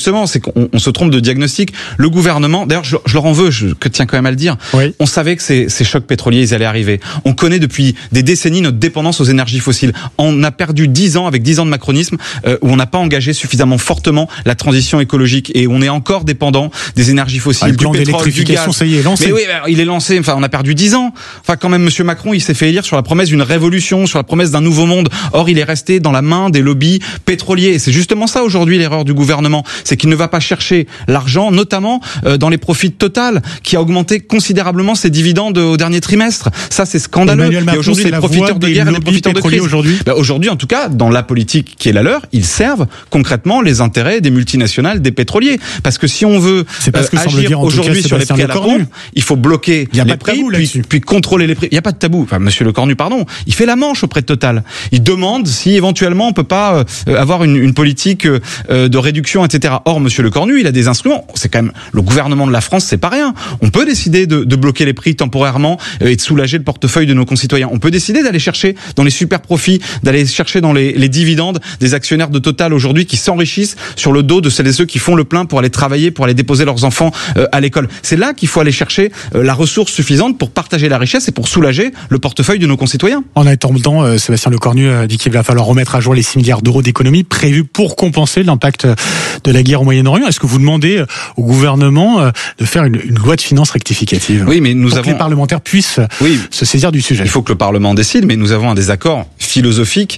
justement, c'est qu'on se trompe de diagnostic. Le gouvernement, d'ailleurs, je leur en veux, que tiens quand même à le dire. Oui. On savait que ces chocs pétroliers, ils allaient arriver. On connaît depuis des décennies notre dépendance aux énergies fossiles. On a perdu 10 ans avec 10 ans de macronisme où on n'a pas engagé suffisamment fortement la transition écologique et on est encore dépendant des énergies fossiles, le plan du pétrole, du gaz. Ça y est, lancé. Mais oui, il est lancé. Enfin, on a perdu 10 ans. Enfin, quand même, Monsieur Macron, il s'est fait élire sur la promesse d'une révolution, sur la promesse d'un nouveau monde. Or, il est resté dans la main des lobbies pétroliers. Et c'est justement ça aujourd'hui l'erreur du gouvernement, c'est qu'il ne va pas chercher l'argent, notamment dans les profits de Total, qui a augmenté considérablement ses dividendes au dernier trimestre. Ça, c'est scandaleux. Et aujourd'hui, les profiteurs de guerre et les profiteurs de crise. Aujourd'hui, en tout cas, dans la politique qui est la leur, ils servent concrètement les intérêts des multinationales, des pétroliers. Parce que si on veut agir aujourd'hui sur les prix à la pompe, il faut bloquer les prix, puis contrôler les prix. Il n'y a pas de tabou. Enfin, Monsieur Lecornu, pardon, il fait la manche auprès de Total. Il demande si éventuellement on peut pas avoir une politique de réduction, etc. Or, Monsieur Lecornu, il a des instruments. C'est quand même le gouvernement de la France, c'est pas rien. On peut décider de bloquer les prix temporairement et de soulager le portefeuille de nos concitoyens. On peut décider d'aller chercher dans les super profits, d'aller chercher dans les dividendes des actionnaires de Total aujourd'hui qui s'enrichissent sur le dos de celles et ceux qui font le plein pour aller travailler, pour aller déposer leurs enfants à l'école. C'est là qu'il faut aller chercher la ressource suffisante pour partager la richesse et pour soulager le portefeuille de nos concitoyens. En attendant, Sébastien Lecornu dit qu'il va falloir remettre à jour les 6 milliards d'euros d'économies prévus pour compenser l'impact de la guerre au Moyen-Orient. Est-ce que vous demandez au gouvernement de faire une loi de finances rectificative? Oui, mais pour que les parlementaires puissent se saisir du sujet. Il faut que le Parlement décide, mais nous avons un désaccord philosophique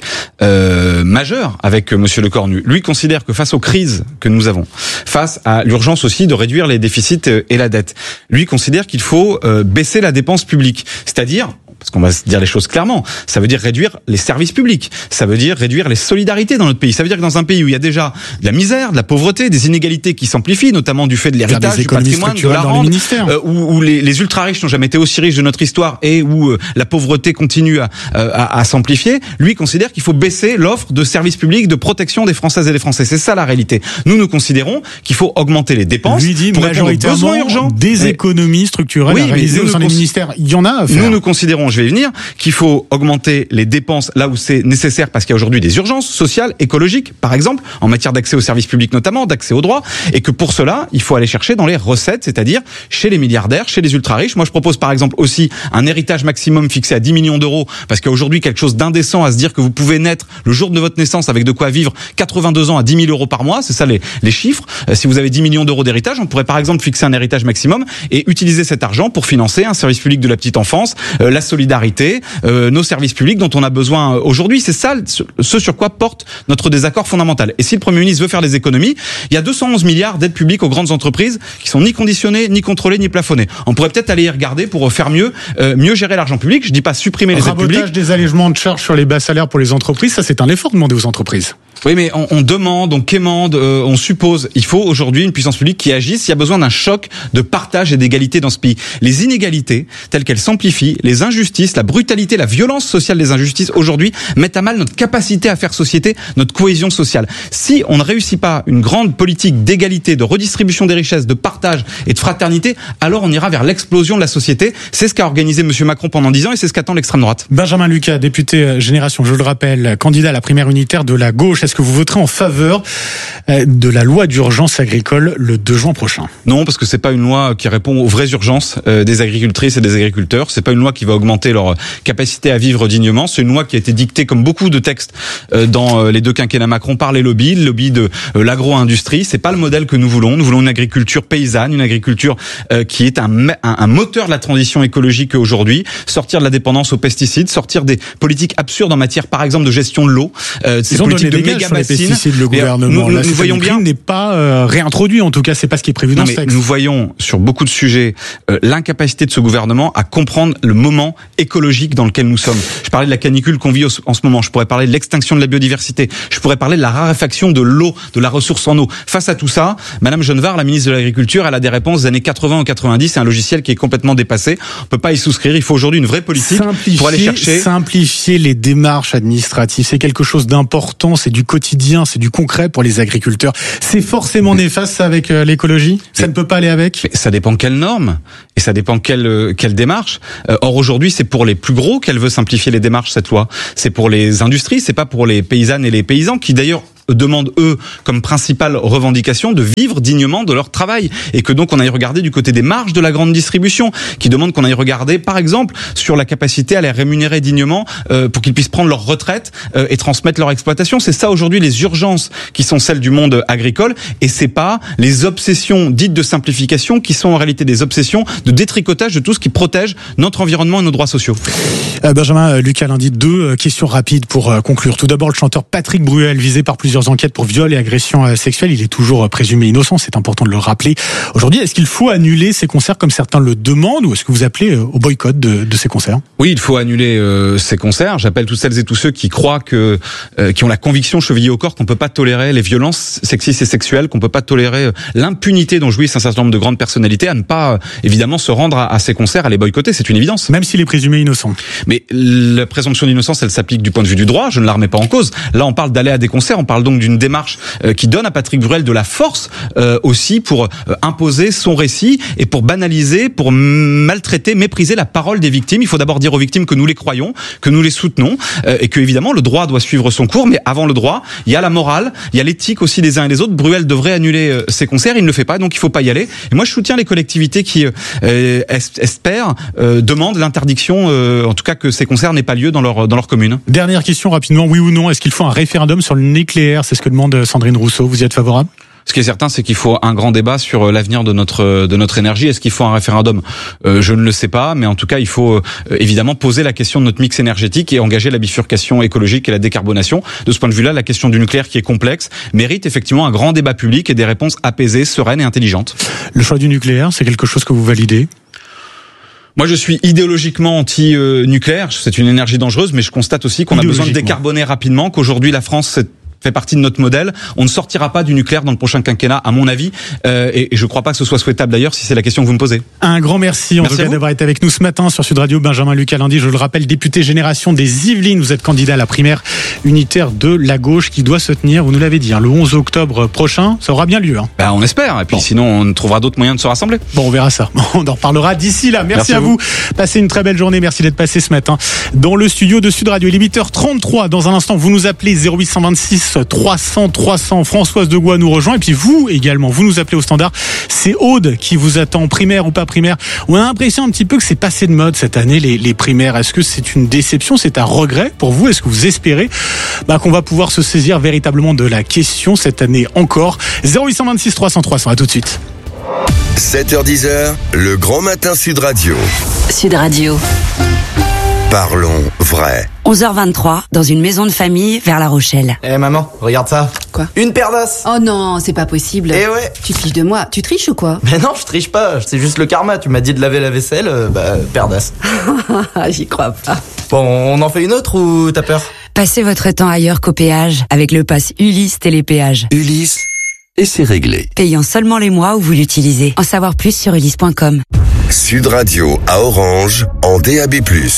majeur avec Monsieur Lecornu. Lui considère que face aux crises que nous avons, face à l'urgence aussi de réduire les déficits et la dette, lui considère qu'il faut baisser la dépense publique, c'est-à-dire, parce qu'on va se dire les choses clairement, ça veut dire réduire les services publics, ça veut dire réduire les solidarités dans notre pays, ça veut dire que dans un pays où il y a déjà de la misère, de la pauvreté, des inégalités qui s'amplifient, notamment du fait de l'héritage, du patrimoine, de la rente, où les ultra-riches n'ont jamais été aussi riches de notre histoire et où la pauvreté continue à s'amplifier, lui considère qu'il faut baisser l'offre de services publics de protection des Françaises et des Français. C'est ça la réalité. Nous considérons qu'il faut augmenter les dépenses pour répondre aux besoins urgents. Des économies structurelles à réaliser au sein des ministères. Il y en a à faire. Nous considérons, je vais y venir, qu'il faut augmenter les dépenses là où c'est nécessaire parce qu'il y a aujourd'hui des urgences sociales, écologiques, par exemple, en matière d'accès aux services publics notamment, d'accès aux droits, et que pour cela, il faut aller chercher dans les recettes, c'est-à-dire chez les milliardaires, chez les ultra-riches. Moi, je propose par exemple aussi un héritage maximum fixé à 10 millions d'euros, parce qu'il y a aujourd'hui quelque chose d'indécent à se dire que vous pouvez naître le jour de votre naissance avec de quoi vivre 82 ans à 10 000 euros par mois, c'est ça les chiffres. Si vous avez 10 millions d'euros d'héritage, on pourrait par exemple fixer un héritage maximum et utiliser cet argent pour financer un service public de la petite enfance, la solidarité, nos services publics dont on a besoin aujourd'hui. C'est ça ce sur quoi porte notre désaccord fondamental. Et si le Premier ministre veut faire des économies, il y a 211 milliards d'aides publiques aux grandes entreprises qui sont ni conditionnées, ni contrôlées, ni plafonnées. On pourrait peut-être aller y regarder pour faire mieux gérer l'argent public. Je dis pas supprimer les aides publiques. Rabotage des allégements de charges sur les bas salaires pour les entreprises, ça c'est un effort demandé aux entreprises. Oui, mais on demande, on quémande, on suppose. Il faut aujourd'hui une puissance publique qui agisse. Il y a besoin d'un choc de partage et d'égalité dans ce pays. Les inégalités, telles qu'elles s'amplifient, les injustices, la brutalité, la violence sociale des injustices, aujourd'hui, mettent à mal notre capacité à faire société, notre cohésion sociale. Si on ne réussit pas une grande politique d'égalité, de redistribution des richesses, de partage et de fraternité, alors on ira vers l'explosion de la société. C'est ce qu'a organisé Monsieur Macron pendant 10 ans et c'est ce qu'attend l'extrême droite. Benjamin Lucas, député Génération, je le rappelle, candidat à la primaire unitaire de la gauche. Est-ce que vous voterez en faveur de la loi d'urgence agricole le 2 juin prochain? Non, parce que c'est pas une loi qui répond aux vraies urgences des agricultrices et des agriculteurs. C'est pas une loi qui va augmenter leur capacité à vivre dignement. C'est une loi qui a été dictée, comme beaucoup de textes dans les deux quinquennats Macron, par les lobbies, le lobby de l'agro-industrie. C'est pas le modèle que nous voulons. Nous voulons une agriculture paysanne, une agriculture qui est un moteur de la transition écologique aujourd'hui. Sortir de la dépendance aux pesticides, sortir des politiques absurdes en matière, par exemple, de gestion de l'eau, ces politiques de méga-bassines. Le gouvernement, nous voyons bien, n'est pas réintroduit, en tout cas, c'est pas ce qui est prévu dans ce texte. Nous voyons sur beaucoup de sujets l'incapacité de ce gouvernement à comprendre le moment écologique dans lequel nous sommes. Je parlais de la canicule qu'on vit en ce moment. Je pourrais parler de l'extinction de la biodiversité. Je pourrais parler de la raréfaction de l'eau, de la ressource en eau. Face à tout ça, Madame Genevard, la ministre de l'Agriculture, elle a des réponses des années 80 ou 90. C'est un logiciel qui est complètement dépassé. On peut pas y souscrire. Il faut aujourd'hui une vraie politique pour aller chercher. Simplifier les démarches administratives, c'est quelque chose d'important. C'est du quotidien, c'est du concret pour les agriculteurs. C'est forcément néfaste avec l'écologie. Ça ne peut pas aller avec. Mais ça dépend quelles normes et ça dépend quelle démarche. Or aujourd'hui, c'est pour les plus gros qu'elle veut simplifier les démarches cette loi. C'est pour les industries, c'est pas pour les paysannes et les paysans qui d'ailleurs demandent, eux, comme principale revendication, de vivre dignement de leur travail. Et que donc on aille regarder du côté des marges de la grande distribution, qui demandent qu'on aille regarder, par exemple, sur la capacité à les rémunérer dignement pour qu'ils puissent prendre leur retraite et transmettre leur exploitation. C'est ça aujourd'hui les urgences qui sont celles du monde agricole, et c'est pas les obsessions dites de simplification qui sont en réalité des obsessions de détricotage de tout ce qui protège notre environnement et nos droits sociaux. Benjamin Lucas-Lundy, 2 questions rapides pour conclure. Tout d'abord, le chanteur Patrick Bruel, visé par plusieurs enquêtes pour viol et agression sexuelle, il est toujours présumé innocent, c'est important de le rappeler. Aujourd'hui, est-ce qu'il faut annuler ces concerts comme certains le demandent, ou est-ce que vous appelez au boycott de ces concerts? Oui, il faut annuler ces concerts. J'appelle toutes celles et tous ceux qui croient qui ont la conviction chevillée au corps qu'on peut pas tolérer les violences sexistes et sexuelles, qu'on peut pas tolérer l'impunité dont jouissent un certain nombre de grandes personnalités, à ne pas évidemment se rendre à ces concerts, à les boycotter, c'est une évidence. Même s'il est présumé innocent. Mais la présomption d'innocence, elle s'applique du point de vue du droit, je ne la remets pas en cause. Là, on parle d'aller à des concerts, on parle donc d'une démarche qui donne à Patrick Bruel de la force aussi pour imposer son récit et pour banaliser, pour maltraiter, mépriser la parole des victimes. Il faut d'abord dire aux victimes que nous les croyons, que nous les soutenons et que évidemment le droit doit suivre son cours, mais avant le droit, il y a la morale, il y a l'éthique aussi des uns et des autres. Bruel devrait annuler ses concerts, il ne le fait pas, donc il faut pas y aller. Et moi, je soutiens les collectivités qui espèrent, demandent l'interdiction, en tout cas que ces concerts n'aient pas lieu dans leur commune. Dernière question rapidement, oui ou non, est-ce qu'il faut un référendum sur le nucléaire? C'est ce que demande Sandrine Rousseau. Vous y êtes favorable? Ce qui est certain, c'est qu'il faut un grand débat sur l'avenir de notre énergie. Est-ce qu'il faut un référendum ? Je ne le sais pas, mais en tout cas, il faut évidemment poser la question de notre mix énergétique et engager la bifurcation écologique et la décarbonation. De ce point de vue-là, la question du nucléaire, qui est complexe, mérite effectivement un grand débat public et des réponses apaisées, sereines et intelligentes. Le choix du nucléaire, c'est quelque chose que vous validez ? Moi, je suis idéologiquement anti-nucléaire. C'est une énergie dangereuse, mais je constate aussi qu'on a besoin de décarboner rapidement, qu'aujourd'hui la France fait partie de notre modèle. On ne sortira pas du nucléaire dans le prochain quinquennat, à mon avis, et je ne crois pas que ce soit souhaitable d'ailleurs, si c'est la question que vous me posez. Un grand merci, en tout cas, d'avoir été avec nous ce matin sur Sud Radio. Benjamin Lucas-Lundy, je le rappelle, député Génération des Yvelines. Vous êtes candidat à la primaire unitaire de la gauche qui doit se tenir, vous nous l'avez dit, le 11 octobre prochain. Ça aura bien lieu. On espère, et puis sinon on trouvera d'autres moyens de se rassembler. Bon, on verra ça. On en reparlera d'ici là. Merci à vous. Passez une très belle journée. Merci d'être passé ce matin dans le studio de Sud Radio. Il est 8h33. Dans un instant, vous nous appelez 0826 300 300. Françoise de Goua nous rejoint. Et puis vous également, vous nous appelez au standard. C'est Aude qui vous attend, primaire ou pas primaire. On a l'impression un petit peu que c'est passé de mode cette année, les primaires. Est-ce que c'est une déception? C'est un regret pour vous? Est-ce que vous espérez qu'on va pouvoir se saisir véritablement de la question cette année encore? 0826 300 300. À tout de suite. 7h10, le grand matin Sud Radio. Sud Radio. Parlons vrai. 11h23, dans une maison de famille vers La Rochelle. Maman, regarde ça. Quoi? Une paire d'as. Oh non, c'est pas possible. Eh ouais. Tu te fiches de moi. Tu triches ou quoi? Mais non, je triche pas. C'est juste le karma. Tu m'as dit de laver la vaisselle, paire d'as. J'y crois pas. Bon, on en fait une autre ou t'as peur? Passez votre temps ailleurs qu'au péage avec le pass Ulysse Télépéage. Ulysse, et c'est réglé. Payant seulement les mois où vous l'utilisez. En savoir plus sur ulysse.com. Sud Radio à Orange, en DAB+.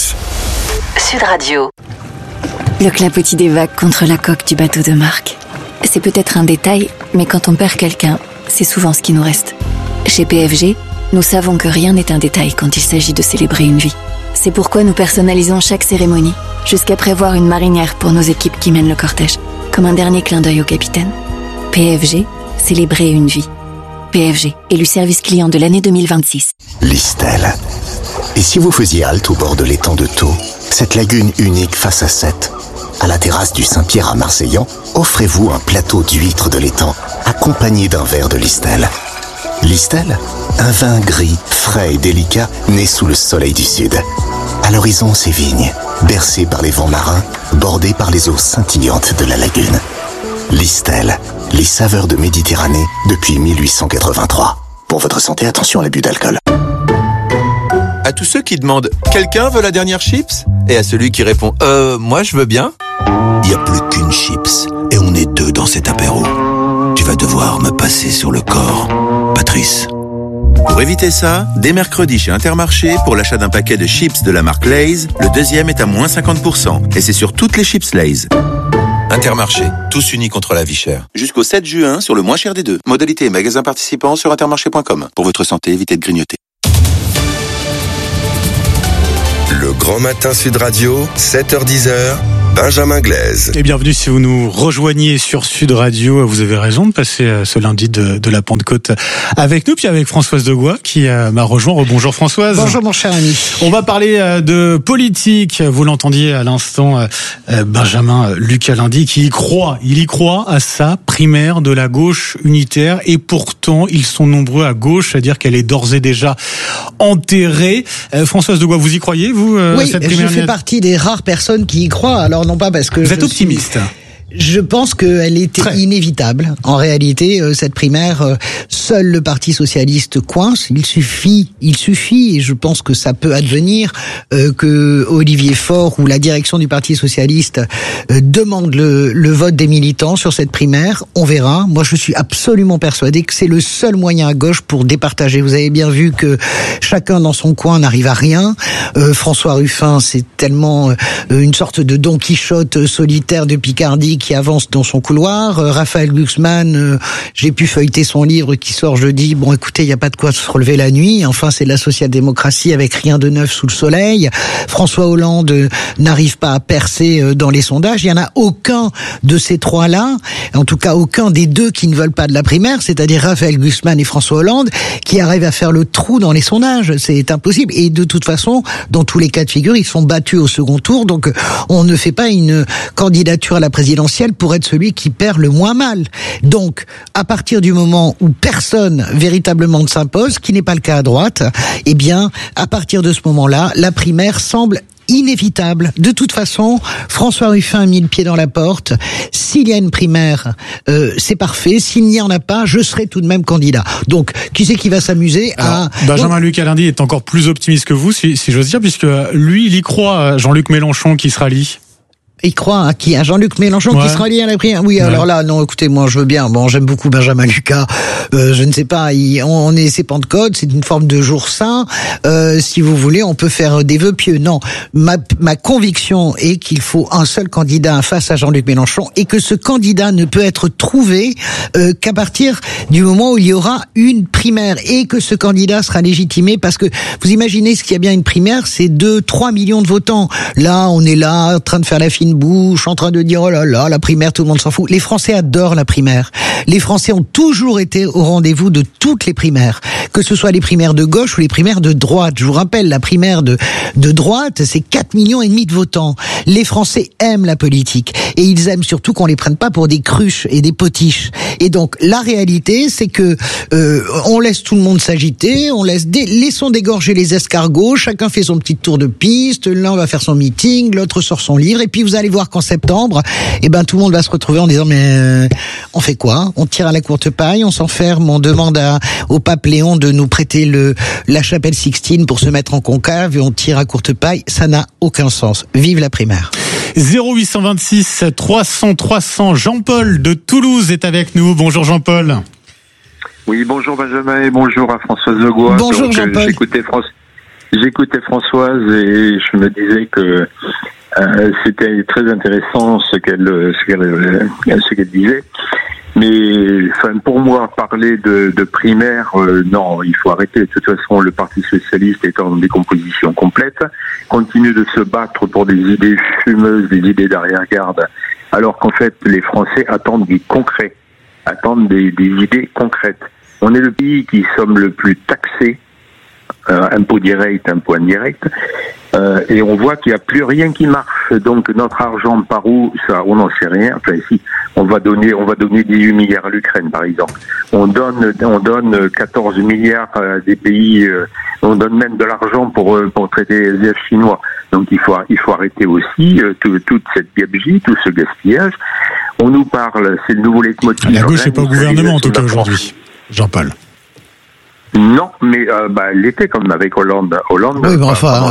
Sud Radio. Le clapotis des vagues contre la coque du bateau de Marc. C'est peut-être un détail, mais quand on perd quelqu'un, c'est souvent ce qui nous reste. Chez PFG, nous savons que rien n'est un détail quand il s'agit de célébrer une vie. C'est pourquoi nous personnalisons chaque cérémonie, jusqu'à prévoir une marinière pour nos équipes qui mènent le cortège, comme un dernier clin d'œil au capitaine. PFG, célébrer une vie. PFG, élu service client de l'année 2026. Listel. Et si vous faisiez halte au bord de l'étang de Thau, cette lagune unique face à Sète, à la terrasse du Saint-Pierre à Marseillan, offrez-vous un plateau d'huîtres de l'étang, accompagné d'un verre de Listel. Listel, un vin gris, frais et délicat, né sous le soleil du sud. À l'horizon, ces vignes, bercées par les vents marins, bordées par les eaux scintillantes de la lagune. Listel, les saveurs de Méditerranée depuis 1883. Pour votre santé, attention à l'abus d'alcool. À tous ceux qui demandent « Quelqu'un veut la dernière chips ?» et à celui qui répond « Moi, je veux bien ?» Il n'y a plus qu'une chips et on est deux dans cet apéro. Tu vas devoir me passer sur le corps, Patrice. Pour éviter ça, dès mercredi chez Intermarché, pour l'achat d'un paquet de chips de la marque Lay's, le deuxième est à moins 50%. Et c'est sur toutes les chips Lay's. Intermarché, tous unis contre la vie chère. Jusqu'au 7 juin, sur le moins cher des deux. Modalité et magasins participants sur intermarché.com. Pour votre santé, évitez de grignoter. Le grand matin Sud Radio, 7h10, Benjamin Glaise. Et bienvenue si vous nous rejoignez sur Sud Radio. Vous avez raison de passer ce lundi de la Pentecôte avec nous, puis avec Françoise Degois qui m'a rejoint. Rebonjour Françoise. Bonjour mon cher ami. On va parler de politique. Vous l'entendiez à l'instant, Benjamin Lucas Lundy qui il y croit à sa primaire de la gauche unitaire, et pourtant ils sont nombreux à gauche à dire qu'elle est d'ores et déjà enterrée. Françoise Degois, vous y croyez, vous, oui, cette primaire? Je fais partie des rares personnes qui y croient. Alors non pas parce que vous êtes optimiste. Je pense qu'elle était inévitable. En réalité, cette primaire, seul le Parti socialiste coince. Il suffit, et je pense que ça peut advenir, que Olivier Faure ou la direction du Parti socialiste demande le vote des militants sur cette primaire. On verra. Moi, je suis absolument persuadé que c'est le seul moyen à gauche pour départager. Vous avez bien vu que chacun dans son coin n'arrive à rien. François Ruffin, c'est tellement une sorte de Don Quichotte solitaire de Picardie qui avance dans son couloir. Raphaël Glucksmann, j'ai pu feuilleter son livre qui sort jeudi. Bon, écoutez, il n'y a pas de quoi se relever la nuit. Enfin, c'est la social-démocratie avec rien de neuf sous le soleil. François Hollande n'arrive pas à percer dans les sondages. Il n'y en a aucun de ces trois-là, en tout cas aucun des deux qui ne veulent pas de la primaire, c'est-à-dire Raphaël Glucksmann et François Hollande, qui arrivent à faire le trou dans les sondages. C'est impossible. Et de toute façon, dans tous les cas de figure, ils sont battus au second tour. Donc, on ne fait pas une candidature à la présidentielle pour être celui qui perd le moins mal. Donc, à partir du moment où personne véritablement ne s'impose, ce qui n'est pas le cas à droite, eh bien, à partir de ce moment-là, la primaire semble inévitable. De toute façon, François Ruffin a mis le pied dans la porte. S'il y a une primaire, c'est parfait. S'il n'y en a pas, je serai tout de même candidat. Donc, qui c'est qui va s'amuser à... Benjamin Lucas Lundy est encore plus optimiste que vous, si j'ose dire, puisque lui, il y croit, Jean-Luc Mélenchon qui se rallie. Il croit à qui? À Jean-Luc Mélenchon qui sera lié à la primaire? Oui, alors là, non, écoutez, moi, je veux bien. Bon, j'aime beaucoup Benjamin Lucas. Je ne sais pas, c'est Pentecôte, c'est une forme de jour saint. Si vous voulez, on peut faire des vœux pieux. Non. Ma conviction est qu'il faut un seul candidat face à Jean-Luc Mélenchon et que ce candidat ne peut être trouvé qu'à partir du moment où il y aura une primaire et que ce candidat sera légitimé, parce que vous imaginez ce qu'il y a bien une primaire, c'est 2-3 millions de votants. Là, on est là, en train de faire la fine bouche, en train de dire oh là là, la primaire, tout le monde s'en fout. Les Français adorent la primaire. Les Français ont toujours été au rendez-vous de toutes les primaires, que ce soit les primaires de gauche ou les primaires de droite. Je vous rappelle, la primaire de droite, c'est 4,5 millions de votants. Les Français aiment la politique et ils aiment surtout qu'on les prenne pas pour des cruches et des potiches. Et donc la réalité, c'est que on laisse tout le monde s'agiter, laissons dégorger les escargots, chacun fait son petit tour de piste, l'un va faire son meeting, l'autre sort son livre, et puis vous allez voir qu'en septembre, tout le monde va se retrouver en disant mais on fait quoi? On tire à la courte paille, on s'enferme, on demande au pape Léon de nous prêter la chapelle Sixtine pour se mettre en concave et on tire à courte paille. Ça n'a aucun sens. Vive la primaire. 0826 300 300. Jean-Paul de Toulouse est avec nous. Bonjour Jean-Paul. Oui, bonjour Benjamin et bonjour à Françoise Degois. Bonjour Jean-Paul. J'écoutais Françoise et je me disais que c'était très intéressant ce qu'elle disait. Mais pour moi, parler de primaire, non, il faut arrêter. De toute façon, le Parti socialiste est en décomposition complète, continue de se battre pour des idées fumeuses, des idées d'arrière-garde, alors qu'en fait, les Français attendent du concret, attendent des idées concrètes. On est le pays qui sommes le plus taxé, impôt direct, impôt indirect, et on voit qu'il n'y a plus rien qui marche. Donc notre argent part où? Ça, on n'en sait rien. Enfin, si on va donner 18 milliards à l'Ukraine, par exemple. On donne 14 milliards à des pays. On donne même de l'argent pour traiter les SDF chinois. Donc il faut arrêter aussi toute cette gabegie, tout ce gaspillage. On nous parle, c'est le nouveau leitmotiv. La gauche n'est pas au gouvernement en tout cas aujourd'hui, Jean-Paul. Non, mais l'était comme avec Hollande. Oui, mais enfin,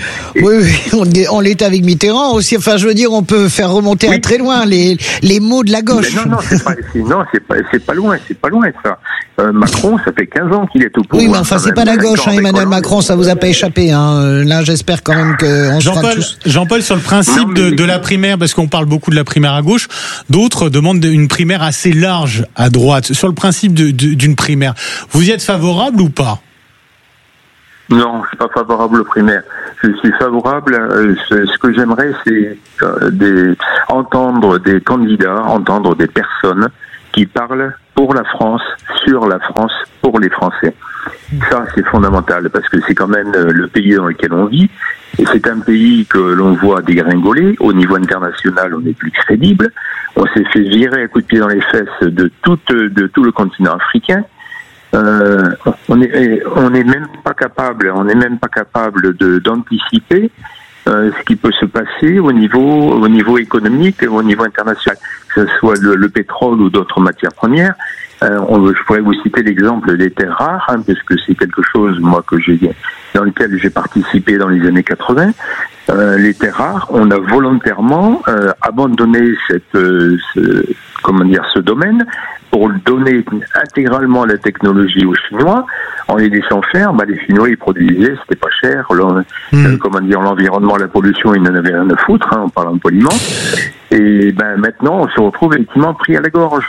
on l'était avec Mitterrand aussi. Enfin, je veux dire, on peut faire remonter à très loin les mots de la gauche. Mais c'est pas loin ça. Macron, ça fait 15 ans qu'il est au pouvoir. Oui, mais enfin, c'est pas la gauche, Emmanuel Macron, ça vous a pas échappé. Là, j'espère quand même que Jean-Paul, sur le principe de la primaire, parce qu'on parle beaucoup de la primaire à gauche, d'autres demandent une primaire assez large à droite. Sur le principe d'une primaire, vous y êtes favorable ou pas? Non, je suis pas favorable aux primaires. Je suis favorable. Ce que j'aimerais, c'est entendre des candidats, entendre des personnes qui parlent pour la France, sur la France, pour les Français. Ça, c'est fondamental parce que c'est quand même le pays dans lequel on vit. Et c'est un pays que l'on voit dégringoler. Au niveau international, on est plus crédible. On s'est fait virer à coups de pied dans les fesses de tout le continent africain. On n'est même pas capable d'anticiper ce qui peut se passer au niveau économique et au niveau international, que ce soit le pétrole ou d'autres matières premières. Je pourrais vous citer l'exemple des terres rares, parce que c'est quelque chose, moi, dans lequel j'ai participé dans les années 80. Les terres rares, on a volontairement abandonné ce domaine pour donner intégralement la technologie aux Chinois, en les laissant faire. Les Chinois, ils produisaient, c'était pas cher. L'environnement, la pollution, ils n'en avaient rien à foutre, en parlant poliment. Et maintenant, on se retrouve effectivement pris à la gorge.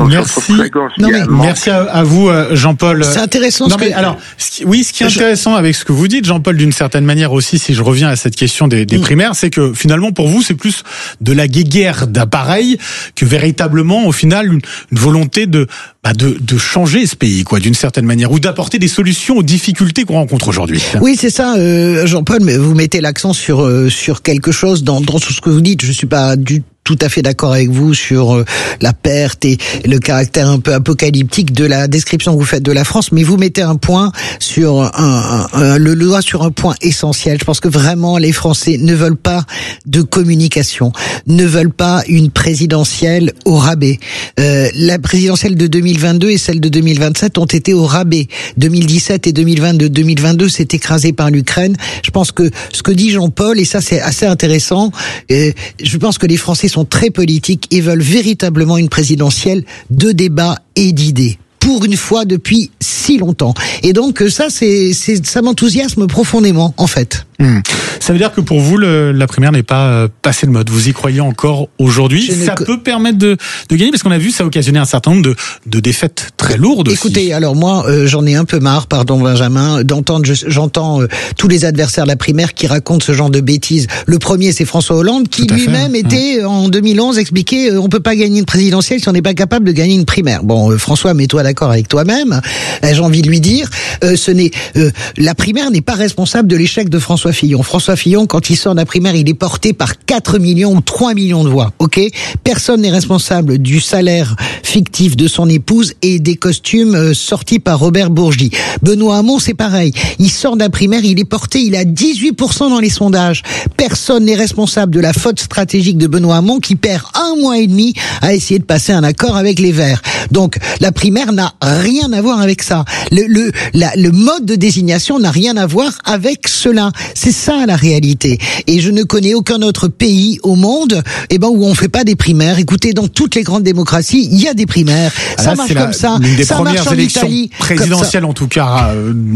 Merci à vous, Jean-Paul. C'est intéressant. Ce qui est intéressant avec ce que vous dites, Jean-Paul, d'une certaine manière aussi, si je reviens à cette question des primaires, c'est que finalement, pour vous, c'est plus de la guéguerre d'appareils que véritablement, au final, une volonté de changer ce pays, d'une certaine manière, ou d'apporter des solutions aux difficultés qu'on rencontre aujourd'hui. Oui, c'est ça, Jean-Paul, mais vous mettez l'accent sur quelque chose dans tout ce que vous dites. Je suis pas tout à fait d'accord avec vous sur la perte et le caractère un peu apocalyptique de la description que vous faites de la France, mais vous mettez un point sur le doigt sur un point essentiel. Je pense que vraiment les Français ne veulent pas de communication, ne veulent pas une présidentielle au rabais. La présidentielle de 2022 et celle de 2027 ont été au rabais. 2017 et 2022. 2022 s'est écrasé par l'Ukraine. Je pense que ce que dit Jean-Paul, et ça c'est assez intéressant, je pense que les Français sont très politiques et veulent véritablement une présidentielle de débat et d'idées. Pour une fois depuis si longtemps. Et donc ça m'enthousiasme profondément, en fait. Ça veut dire que pour vous, la primaire n'est pas passée de mode. Vous y croyez encore aujourd'hui? Ça peut permettre de gagner, parce qu'on a vu ça occasionner un certain nombre de défaites très lourdes. Écoutez, aussi. Alors moi, j'en ai un peu marre, pardon Benjamin, j'entends tous les adversaires de la primaire qui racontent ce genre de bêtises. Le premier, c'est François Hollande, qui lui-même était, en 2011, expliqué on peut pas gagner une présidentielle si on n'est pas capable de gagner une primaire. Bon, François, mets-toi d'accord avec toi-même. J'ai envie de lui dire, la primaire n'est pas responsable de l'échec de François Fillon. François Fillon, quand il sort de la primaire, il est porté par 4 millions ou 3 millions de voix. Ok ? Personne n'est responsable du salaire fictif de son épouse et des costumes sortis par Robert Bourgi. Benoît Hamon, c'est pareil. Il sort de la primaire, il est porté, il a 18% dans les sondages. Personne n'est responsable de la faute stratégique de Benoît Hamon qui perd 1 mois et demi à essayer de passer un accord avec les Verts. Donc, la primaire n'a rien à voir avec ça. Le mode de désignation n'a rien à voir avec cela. C'est ça la réalité. Et je ne connais aucun autre pays au monde, où on fait pas des primaires. Écoutez, dans toutes les grandes démocraties, il y a des primaires. Ça marche comme ça. L'une des ça premières marche en élections Italie, présidentielles, en tout cas,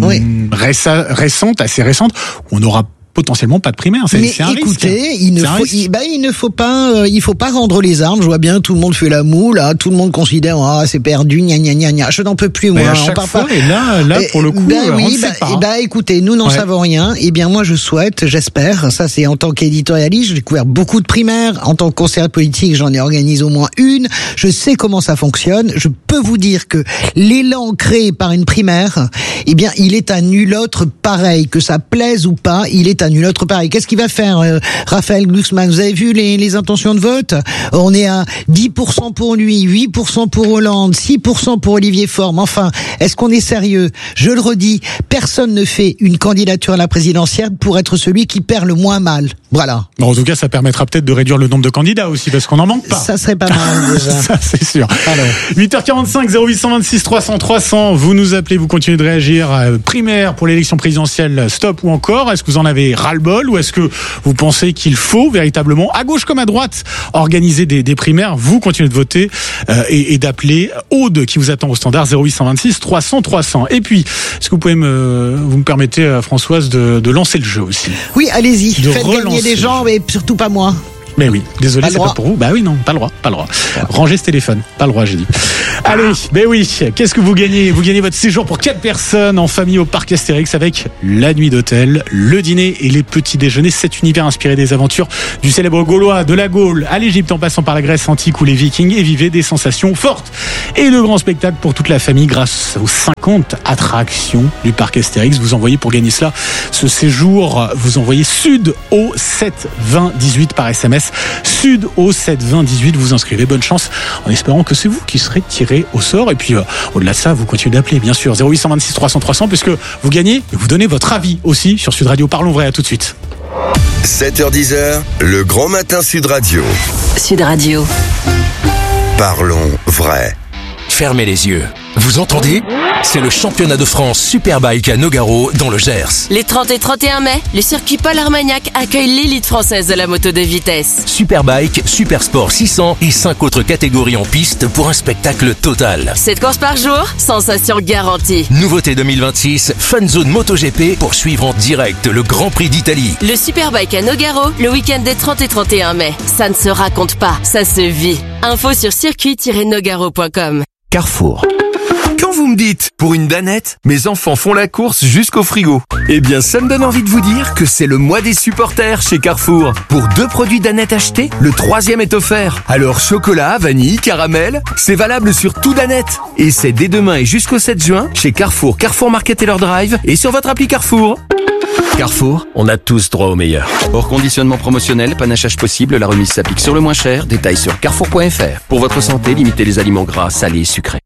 récentes, assez récentes, où on aura potentiellement pas de primaire. C'est un écoutez, risque. il faut pas rendre les armes. Je vois bien, tout le monde fait la moue, là, tout le monde considère, c'est perdu, gna gna gna gna. Je n'en peux plus, moi. À chaque fois, et là, pour le coup, on ne sait pas. Écoutez, nous n'en savons rien. Eh bien, moi, j'espère, ça c'est en tant qu'éditorialiste, j'ai découvert beaucoup de primaires. En tant que conseiller politique, j'en ai organisé au moins une. Je sais comment ça fonctionne. Je peux vous dire que l'élan créé par une primaire, il est à nul autre pareil. Que ça plaise ou pas, il est à nul autre pareil. Qu'est-ce qu'il va faire, Raphaël Glucksmann? Vous avez vu les intentions de vote? On est à 10% pour lui, 8% pour Hollande, 6% pour Olivier Faure. Enfin, est-ce qu'on est sérieux? Je le redis, personne ne fait une candidature à la présidentielle pour être celui qui perd le moins mal. Voilà. Bon, en tout cas, ça permettra peut-être de réduire le nombre de candidats aussi, parce qu'on n'en manque pas. Ça serait pas mal, déjà. Ça, c'est sûr. Alors, 8h45, 0826 300 300. Vous nous appelez, vous continuez de réagir. Primaire pour l'élection présidentielle, stop ou encore? Est-ce que vous en avez ras-le-bol, ou est-ce que vous pensez qu'il faut véritablement, à gauche comme à droite, organiser des primaires? Vous continuez de voter et d'appeler Aude qui vous attend au standard 0826 300 300. Et puis, est-ce que vous me permettez, Françoise, de lancer le jeu aussi? Oui, allez-y. Faites gagner des gens, mais surtout pas moi. Mais oui, désolé, c'est pas pour vous. Bah oui, non, pas le droit. Rangez ce téléphone, pas le droit, j'ai dit. Allez, mais oui, qu'est-ce que vous gagnez ? Vous gagnez votre séjour pour 4 personnes en famille au parc Astérix avec la nuit d'hôtel, le dîner et les petits déjeuners. Cet univers inspiré des aventures du célèbre Gaulois, de la Gaule à l'Égypte en passant par la Grèce antique ou les Vikings, et vivez des sensations fortes et de grands spectacles pour toute la famille grâce aux 50 attractions du parc Astérix. Vous envoyez pour gagner cela, ce séjour, vous envoyez Sud au 7 20 18 par SMS. Sud au 7 20 18, vous inscrivez. Bonne chance en espérant que c'est vous qui serez tiré au sort. Et puis au-delà de ça, vous continuez d'appeler bien sûr 0826 300 300 puisque vous gagnez et vous donnez votre avis aussi sur Sud Radio. Parlons vrai, à tout de suite. 7h10, le grand matin Sud Radio. Sud Radio. Parlons vrai. Fermez les yeux. Vous entendez ? C'est le championnat de France Superbike à Nogaro dans le Gers. Les 30 et 31 mai, le circuit Paul Armagnac accueille l'élite française de la moto de vitesse. Superbike, Supersport 600 et 5 autres catégories en piste pour un spectacle total. 7 courses par jour, sensation garantie. Nouveauté 2026, Fun Zone MotoGP pour suivre en direct le Grand Prix d'Italie. Le Superbike à Nogaro, le week-end des 30 et 31 mai. Ça ne se raconte pas, ça se vit. Info sur circuit-nogaro.com. Carrefour. Quand vous me dites, pour une danette, mes enfants font la course jusqu'au frigo. Eh bien, ça me donne envie de vous dire que c'est le mois des supporters chez Carrefour. Pour 2 produits danette achetés, le 3e est offert. Alors, chocolat, vanille, caramel, c'est valable sur tout danette. Et c'est dès demain et jusqu'au 7 juin, chez Carrefour, Carrefour Market et leur drive, et sur votre appli Carrefour. Carrefour, on a tous droit au meilleur. Hors conditionnement promotionnel, panachage possible, la remise s'applique sur le moins cher. Détails sur carrefour.fr. Pour votre santé, limitez les aliments gras, salés et sucrés.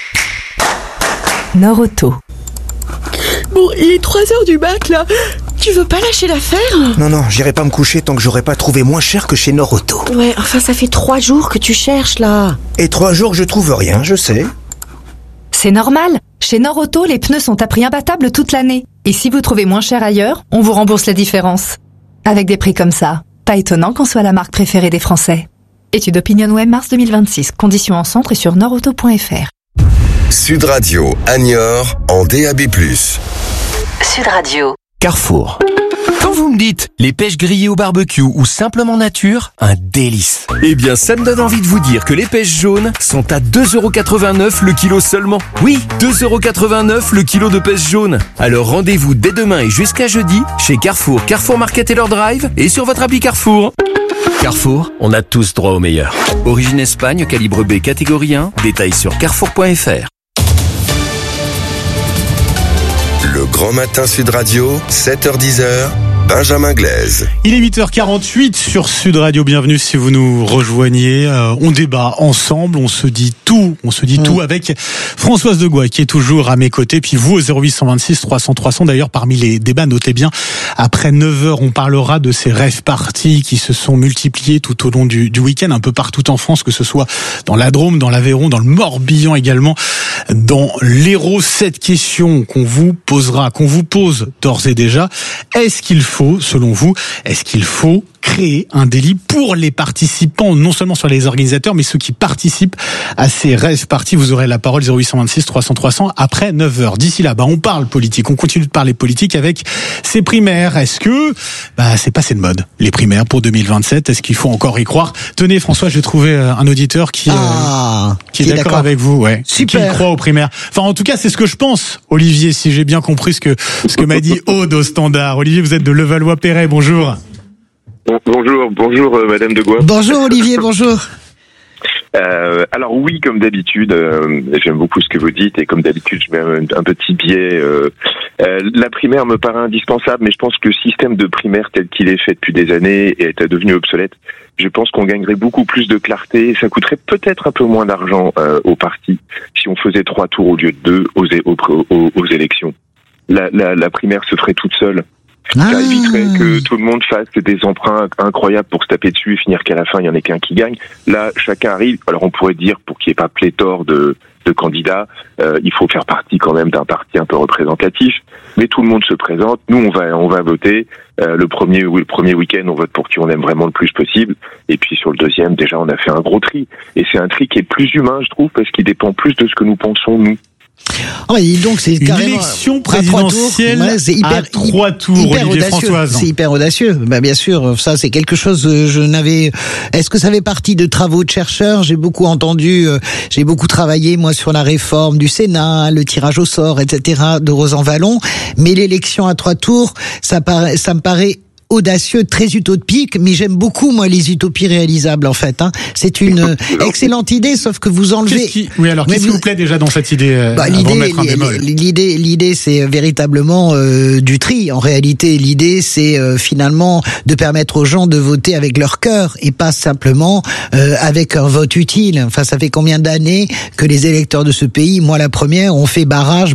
Norauto. Bon, il est 3h du bac là. Tu veux pas lâcher l'affaire ? Non, j'irai pas me coucher tant que j'aurai pas trouvé moins cher que chez Norauto. Ouais, enfin ça fait 3 jours que tu cherches là. Et 3 jours que je trouve rien, je sais. C'est normal. Chez Norauto, les pneus sont à prix imbattable toute l'année. Et si vous trouvez moins cher ailleurs, on vous rembourse la différence. Avec des prix comme ça, pas étonnant qu'on soit la marque préférée des Français. Étude OpinionWay mars 2026. Conditions en centre et sur norauto.fr. Sud Radio à Niort en DAB+. Sud Radio. Carrefour. Quand vous me dites les pêches grillées au barbecue ou simplement nature, un délice. Eh bien, ça me donne envie de vous dire que les pêches jaunes sont à 2,89€ le kilo seulement. Oui, 2,89€ le kilo de pêches jaunes. Alors rendez-vous dès demain et jusqu'à jeudi chez Carrefour, Carrefour Market et leur drive et sur votre appli Carrefour. Carrefour, on a tous droit au meilleur. Origine Espagne, calibre B, catégorie 1. Détails sur carrefour.fr. Le grand matin Sud Radio, 7h10, Benjamin Glaise. Il est 8h48 sur Sud Radio. Bienvenue si vous nous rejoignez. On débat ensemble, on se dit tout avec Françoise de Gois qui est toujours à mes côtés. Puis vous au 0826 300 300. D'ailleurs, parmi les débats, notez bien, après 9h, on parlera de ces rave parties qui se sont multipliées tout au long du week-end, un peu partout en France, que ce soit dans la Drôme, dans l'Aveyron, dans le Morbihan également, dans l'Hérault. Cette question qu'on vous pose d'ores et déjà, selon vous, est-ce qu'il faut créer un délit pour les participants, non seulement sur les organisateurs, mais ceux qui participent à ces rave parties? Vous aurez la parole 0826 300 300 après 9h. D'ici là, on parle politique. On continue de parler politique avec ces primaires. Est-ce que c'est passé de mode, les primaires pour 2027? Est-ce qu'il faut encore y croire? Tenez, François, j'ai trouvé un auditeur qui est d'accord avec vous, ouais. Super. Qui croit aux primaires. Enfin, en tout cas, c'est ce que je pense, Olivier, si j'ai bien compris ce que m'a dit Aude au standard. Olivier, vous êtes de Levallois-Perret. Bonjour. Bonjour Madame de Gois. Bonjour Olivier, bonjour. Alors oui, comme d'habitude, j'aime beaucoup ce que vous dites et comme d'habitude, je mets un petit biais. La primaire me paraît indispensable, mais je pense que le système de primaire tel qu'il est fait depuis des années est devenu obsolète. Je pense qu'on gagnerait beaucoup plus de clarté. Ça coûterait peut-être un peu moins d'argent aux partis si on faisait 3 tours au lieu de 2 aux élections. La primaire se ferait toute seule. Ça éviterait que tout le monde fasse des emprunts incroyables pour se taper dessus et finir qu'à la fin, il y en ait qu'un qui gagne. Là, chacun arrive. Alors, on pourrait dire, pour qu'il n'y ait pas pléthore de candidats, il faut faire partie quand même d'un parti un peu représentatif. Mais tout le monde se présente. Nous, on va voter. Le premier week-end, on vote pour qui on aime vraiment le plus possible. Et puis, sur le deuxième, déjà, on a fait un gros tri. Et c'est un tri qui est plus humain, je trouve, parce qu'il dépend plus de ce que nous pensons, nous. Oui, donc c'est carrément l'élection présidentielle à 3 tours, hyper Olivier audacieux. Françoise. C'est hyper audacieux. Bah, bien sûr, ça c'est quelque chose. Est-ce que ça fait partie de travaux de chercheurs? J'ai beaucoup entendu, j'ai beaucoup travaillé moi sur la réforme du Sénat, le tirage au sort, etc. de Rosan Vallon. Mais l'élection à 3 tours, ça me paraît audacieux, très utopique, mais j'aime beaucoup moi les utopies réalisables en fait. C'est une excellente idée, sauf que vous enlevez. Qu'est-ce qui vous plaît déjà dans cette idée L'idée, c'est véritablement du tri. En réalité, l'idée, c'est finalement de permettre aux gens de voter avec leur cœur et pas simplement avec un vote utile. Enfin, ça fait combien d'années que les électeurs de ce pays, moi la première, ont fait barrage.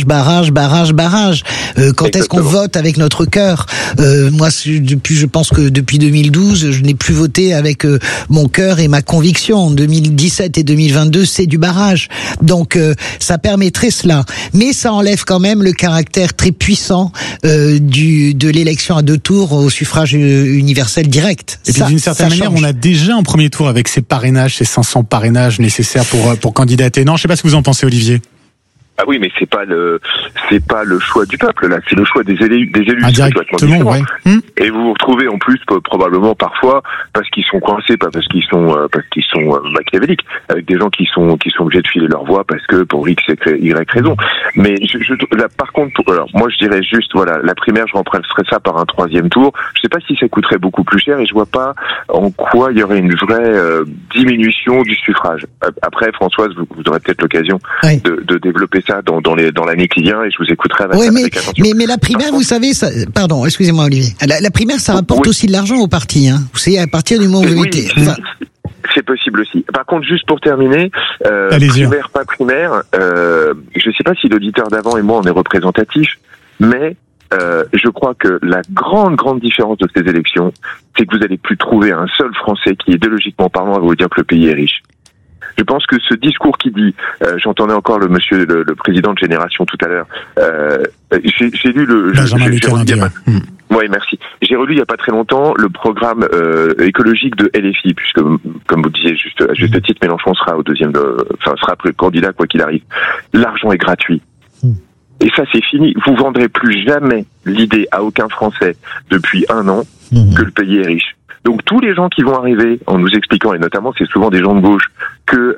Quand est-ce qu'on vote avec notre cœur? Moi, je pense que depuis 2012, je n'ai plus voté avec mon cœur et ma conviction. 2017 et 2022, c'est du barrage. Donc, ça permettrait cela. Mais ça enlève quand même le caractère très puissant de l'élection à 2 tours au suffrage universel direct. Et puis d'une certaine manière, on a déjà un premier tour avec ces parrainages, ces 500 parrainages nécessaires pour candidater. Non, je sais pas ce que vous en pensez, Olivier. Ah oui, mais c'est pas le choix du peuple là, c'est le choix des élus. Directement, ouais. Et vous vous retrouvez en plus probablement parfois parce qu'ils sont coincés, pas parce qu'ils sont machiavéliques, avec des gens qui sont obligés de filer leur voix parce que pour X Y raison. Mais là, par contre, alors moi je dirais juste voilà, la primaire, je remplacerais ça par un 3e tour. Je sais pas si ça coûterait beaucoup plus cher et je vois pas en quoi il y aurait une vraie diminution du suffrage. Après, Françoise, vous aurez peut-être l'occasion de développer ça dans l'année qui vient et je vous écouterai avec attention. Mais la primaire, vous savez, ça, pardon, excusez-moi Olivier. La primaire, ça rapporte aussi de l'argent au parti. Vous savez, à partir du moment où vous votez. C'est possible aussi. Par contre, juste pour terminer, primaire, pas primaire, je sais pas si l'auditeur d'avant et moi on est représentatifs, mais je crois que la grande différence de ces élections, c'est que vous allez plus trouver un seul Français qui, idéologiquement parlant, va vous dire que le pays est riche. Je pense que ce discours qui dit, j'entendais encore le président de Génération tout à l'heure, j'ai lu oui, merci. J'ai relu il y a pas très longtemps le programme écologique de LFI, puisque comme vous disiez à juste titre, Mélenchon sera sera candidat quoi qu'il arrive. L'argent est gratuit. Et ça, c'est fini. Vous vendrez plus jamais l'idée à aucun Français depuis 1 an que le pays est riche. Donc tous les gens qui vont arriver en nous expliquant, et notamment c'est souvent des gens de gauche, que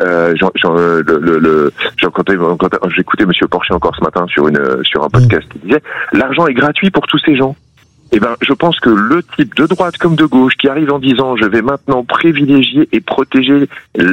j'écoutais Monsieur Porcher encore ce matin sur un podcast qui disait l'argent est gratuit pour tous ces gens. Eh ben, je pense que le type de droite comme de gauche qui arrive en disant je vais maintenant privilégier et protéger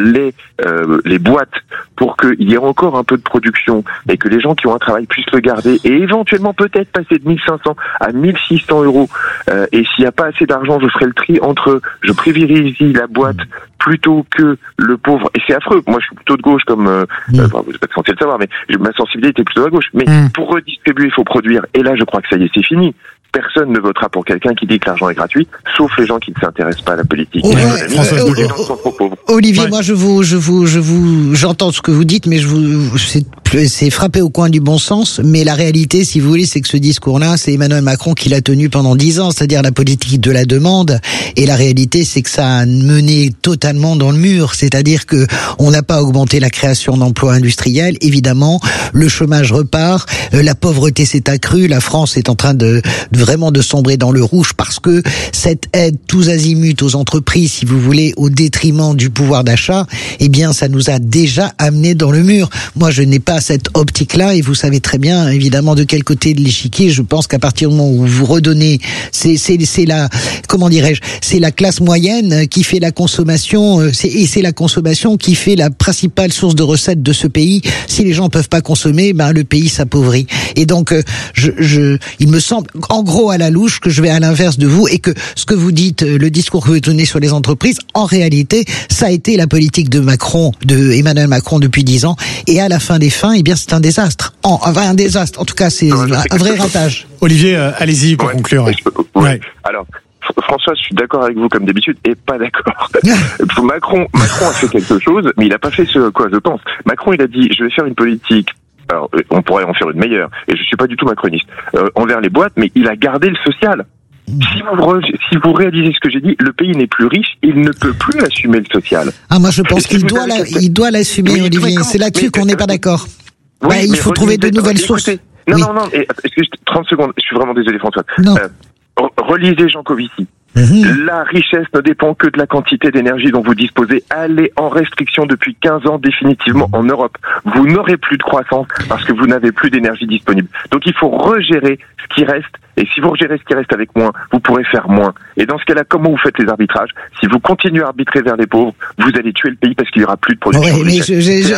les boîtes pour qu'il y ait encore un peu de production et que les gens qui ont un travail puissent le garder et éventuellement peut-être passer de 1500 à 1600 euros. Et s'il n'y a pas assez d'argent, je ferai le tri entre je privilégie la boîte plutôt que le pauvre. Et c'est affreux. Moi, je suis plutôt de gauche comme vous n'êtes pas censé le savoir, mais ma sensibilité est plutôt à gauche. Mais pour redistribuer, il faut produire. Et là, je crois que ça y est, c'est fini. Personne ne votera pour quelqu'un qui dit que l'argent est gratuit, sauf les gens qui ne s'intéressent pas à la politique. Olivier, moi j'entends ce que vous dites, mais c'est frappé au coin du bon sens. Mais la réalité, si vous voulez, c'est que ce discours-là, c'est Emmanuel Macron qui l'a tenu pendant 10 ans, c'est-à-dire la politique de la demande. Et la réalité, c'est que ça a mené totalement dans le mur. C'est-à-dire que on n'a pas augmenté la création d'emplois industriels. Évidemment, le chômage repart, la pauvreté s'est accrue, la France est en train vraiment de sombrer dans le rouge parce que cette aide tous azimuts aux entreprises, si vous voulez, au détriment du pouvoir d'achat, eh bien, ça nous a déjà amené dans le mur. Moi, je n'ai pas cette optique-là et vous savez très bien, évidemment, de quel côté de l'échiquier. Je pense qu'à partir du moment où vous redonnez, c'est la, comment dirais-je, c'est la classe moyenne qui fait la consommation, et c'est la consommation qui fait la principale source de recettes de ce pays. Si les gens peuvent pas consommer, ben, le pays s'appauvrit. Et donc, il me semble, en gros, à la louche, que je vais à l'inverse de vous et que ce que vous dites, le discours que vous tenez sur les entreprises, en réalité, ça a été la politique de Emmanuel Macron depuis 10 ans. Et à la fin des fins, eh bien, c'est un désastre. Un désastre. En tout cas, c'est un vrai ratage. Olivier, allez-y pour conclure. Ouais. Alors, François, je suis d'accord avec vous comme d'habitude et pas d'accord. Macron a fait quelque chose, mais il n'a pas fait ce quoi je pense. Macron, il a dit, je vais faire une politique. Alors, on pourrait en faire une meilleure, et je suis pas du tout macroniste, envers les boîtes, mais il a gardé le social. Si vous réalisez ce que j'ai dit, le pays n'est plus riche, il ne peut plus assumer le social. Ah, moi je pense qu'il doit l'assumer, Olivier. C'est là-dessus qu'on n'est pas d'accord. bah, il faut trouver de nouvelles sources. Non, 30 secondes, je suis vraiment désolé François. Relisez Jean Covici. La richesse ne dépend que de la quantité d'énergie dont vous disposez. Elle est en restriction depuis 15 ans définitivement en Europe. Vous n'aurez plus de croissance parce que vous n'avez plus d'énergie disponible. Donc il faut regérer ce qui reste. Et si vous regérez ce qui reste avec moins, vous pourrez faire moins. Et dans ce cas-là, comment vous faites les arbitrages? Si vous continuez à arbitrer vers les pauvres, vous allez tuer le pays parce qu'il n'y aura plus de production. Oui, mais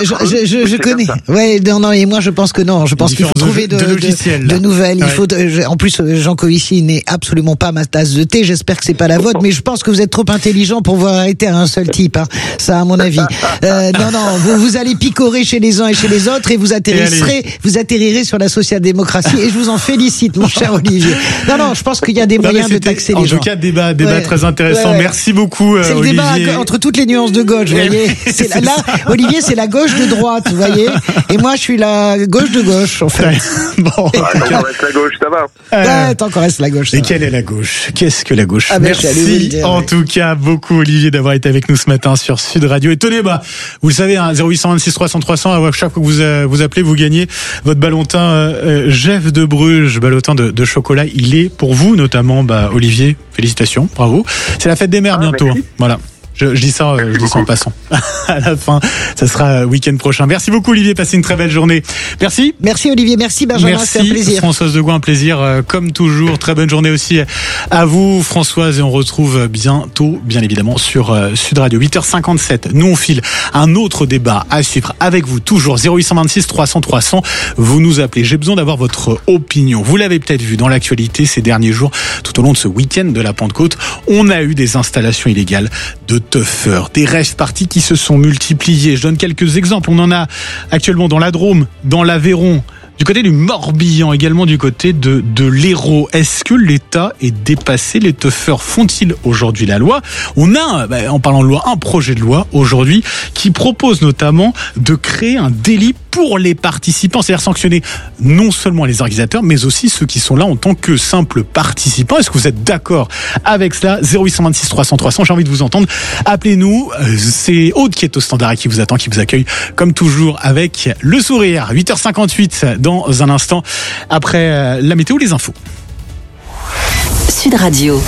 je connais. Ouais, non, et moi je pense que non. Je pense qu'il faut trouver de nouvelles. Il faut, en plus, Jean Covici n'est absolument pas ma tasse de thé. J'espère que c'est pas la vôtre, mais je pense que vous êtes trop intelligent pour vous arrêter à un seul type. Hein. Ça, à mon avis. Non, vous allez picorer chez les uns et chez les autres et vous atterrirez sur la social-démocratie. Et je vous en félicite, mon cher Olivier. Non, je pense qu'il y a des moyens de taxer les gens. En tout cas, débat très intéressant. Merci beaucoup, c'est Olivier. C'est le débat entre toutes les nuances de gauche, vous voyez. Là, Olivier, c'est la gauche de droite, vous voyez. Et moi, je suis la gauche de gauche, en fait. Bon. Tant qu'on reste la gauche, ça va. Tant qu'on reste la gauche. Et quelle est la gauche? Qu'est-ce que la gauche? Merci en tout cas beaucoup, Olivier, d'avoir été avec nous ce matin sur Sud Radio. Et tenez, vous le savez, 0826 300 300, à chaque fois que vous appelez, vous gagnez votre ballotin Jeff de Bruges, ballotin de chocolat. Il est pour vous, notamment, Olivier. Félicitations, bravo. C'est la fête des mères bientôt. Merci. Voilà. Je dis ça en passant. À la fin, ça sera week-end prochain. Merci beaucoup, Olivier. Passez une très belle journée. Merci. Merci, Olivier. Merci, Benjamin. Merci, c'est un plaisir. Françoise Degoin, un plaisir, comme toujours. Très bonne journée aussi à vous, Françoise. Et on retrouve bientôt, bien évidemment, sur Sud Radio. 8h57. Nous, on file un autre débat à suivre avec vous. Toujours 0826 300 300. Vous nous appelez. J'ai besoin d'avoir votre opinion. Vous l'avez peut-être vu dans l'actualité ces derniers jours, tout au long de ce week-end de la Pentecôte. On a eu des installations illégales de teufeurs, des rave parties qui se sont multipliées. Je donne quelques exemples. On en a actuellement dans la Drôme, dans l'Aveyron, du côté du Morbihan, également du côté de l'Hérault. Est-ce que l'État est dépassé? Les teufeurs font-ils aujourd'hui la loi? On a, en parlant de loi, un projet de loi aujourd'hui qui propose notamment de créer un délit pour les participants, c'est-à-dire sanctionner non seulement les organisateurs, mais aussi ceux qui sont là en tant que simples participants. Est-ce que vous êtes d'accord avec cela? 0826 300 300, j'ai envie de vous entendre. Appelez-nous, c'est Aude qui est au standard et qui vous attend, qui vous accueille comme toujours avec le sourire. 8h58 dans un instant, après la météo, les infos. Sud Radio.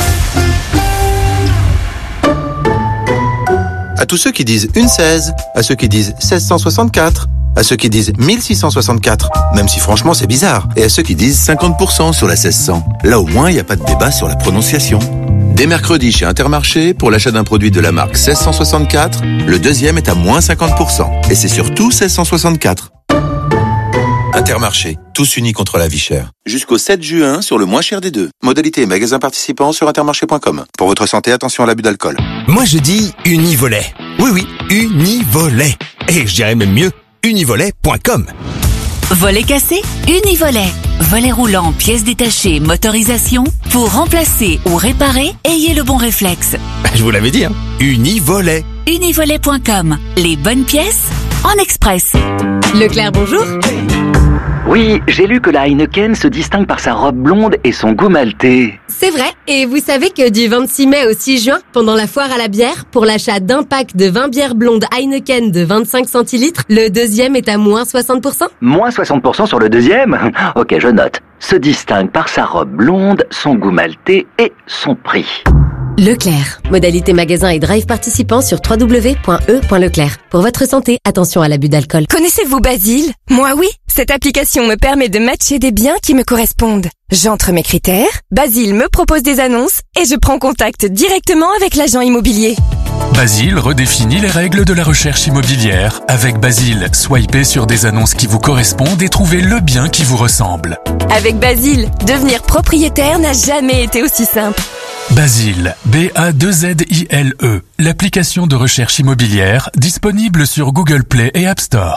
À tous ceux qui disent une 16, à ceux qui disent 1664, à ceux qui disent 1664, même si franchement c'est bizarre, et à ceux qui disent 50% sur la 1600. Là au moins il n'y a pas de débat sur la prononciation. Dès mercredi chez Intermarché, pour l'achat d'un produit de la marque 1664, le deuxième est à moins 50%. Et c'est surtout 1664. Intermarché, tous unis contre la vie chère. Jusqu'au 7 juin sur le moins cher des deux. Modalité et magasins participants sur intermarché.com. Pour votre santé, attention à l'abus d'alcool. Moi je dis Univolet. Oui, Univolet. Et je dirais même mieux, univolet.com. Volet cassé, Univolet. Volet roulant, pièces détachées, motorisation. Pour remplacer ou réparer, ayez le bon réflexe. Je vous l'avais dit, hein. Univolet. Univolet.com. Les bonnes pièces en express. Leclerc, bonjour. Oui, j'ai lu que la Heineken se distingue par sa robe blonde et son goût maltais. C'est vrai, et vous savez que du 26 mai au 6 juin, pendant la foire à la bière, pour l'achat d'un pack de 20 bières blondes Heineken de 25 centilitres, le deuxième est à moins 60%. Moins 60% sur le deuxième? Ok, je note. Se distingue par sa robe blonde, son goût maltais et son prix. Leclerc. Modalité magasin et drive participants sur www.e.leclerc. Pour votre santé, attention à l'abus d'alcool. Connaissez-vous Basile? Moi oui. Cette application me permet de matcher des biens qui me correspondent. J'entre mes critères, Basile me propose des annonces et je prends contact directement avec l'agent immobilier. Basile redéfinit les règles de la recherche immobilière. Avec Basile, swipez sur des annonces qui vous correspondent et trouvez le bien qui vous ressemble. Avec Basile, devenir propriétaire n'a jamais été aussi simple. Basile, B-A-2-Z-I-L-E, l'application de recherche immobilière disponible sur Google Play et App Store.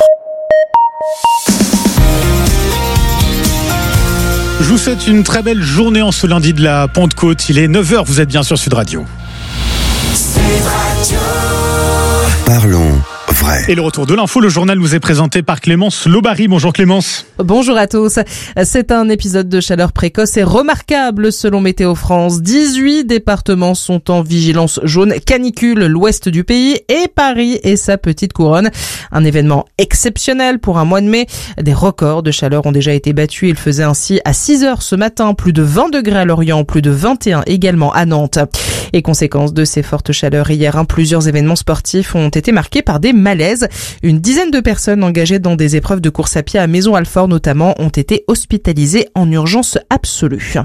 Je vous souhaite une très belle journée en ce lundi de la Pentecôte. Il est 9h, vous êtes bien sur Sud Radio. Parlons vrai. Et le retour de l'info, le journal nous est présenté par Clémence Lobary. Bonjour Clémence. Bonjour à tous. C'est un épisode de chaleur précoce et remarquable selon Météo France. 18 départements sont en vigilance jaune canicule, l'ouest du pays et Paris et sa petite couronne. Un événement exceptionnel pour un mois de mai. Des records de chaleur ont déjà été battus. Il faisait ainsi à 6h ce matin plus de 20 degrés à Lorient, plus de 21 également à Nantes. Et conséquence de ces fortes chaleurs hier, plusieurs événements sportifs ont été marqués par des malaises. Une dizaine de personnes engagées dans des épreuves de course à pied à Maison-Alfort notamment ont été hospitalisées en urgence absolue.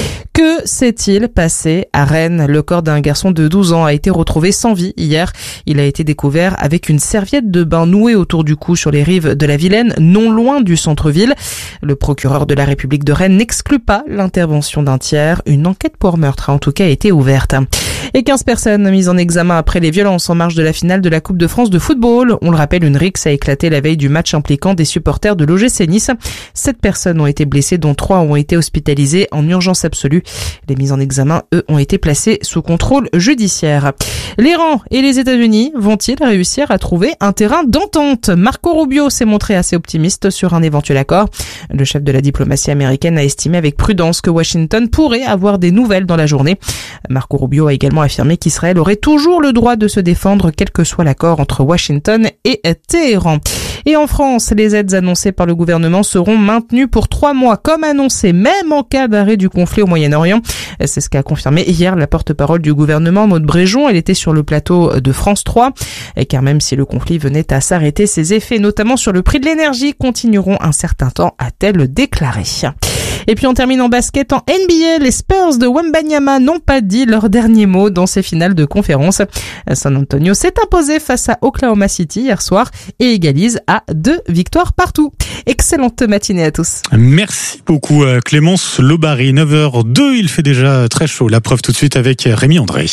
Que s'est-il passé à Rennes? Le corps d'un garçon de 12 ans a été retrouvé sans vie hier. Il a été découvert avec une serviette de bain nouée autour du cou sur les rives de la Vilaine, non loin du centre-ville. Le procureur de la République de Rennes n'exclut pas l'intervention d'un tiers. Une enquête pour meurtre a en tout cas été ouverte. Et 15 personnes mises en examen après les violences en marge de la finale de la Coupe de France de football. On le rappelle, une rixe a éclaté la veille du match impliquant des supporters de l'OGC Nice. 7 personnes ont été blessées, dont 3 ont été hospitalisées en urgence absolue. Les mises en examen, eux, ont été placées sous contrôle judiciaire. L'Iran et les États-Unis vont-ils réussir à trouver un terrain d'entente? Marco Rubio s'est montré assez optimiste sur un éventuel accord. Le chef de la diplomatie américaine a estimé avec prudence que Washington pourrait avoir des nouvelles dans la journée. Marco Rubio a également affirmé qu'Israël aurait toujours le droit de se défendre quel que soit l'accord entre Washington et Téhéran. Et en France, les aides annoncées par le gouvernement seront maintenues pour 3 mois, comme annoncé, même en cas d'arrêt du conflit au Moyen-Orient. C'est ce qu'a confirmé hier la porte-parole du gouvernement, Maude Bréjon. Elle était sur le plateau de France 3. Car même si le conflit venait à s'arrêter, ses effets, notamment sur le prix de l'énergie, continueront un certain temps, a-t-elle déclaré. Et puis on termine en basket en NBA. Les Spurs de Wembanyama n'ont pas dit leur dernier mot dans ces finales de conférence. San Antonio s'est imposé face à Oklahoma City hier soir et égalise à 2 victoires partout. Excellente matinée à tous. Merci beaucoup Clémence Lobary. 9h02, il fait déjà très chaud. La preuve tout de suite avec Rémi André.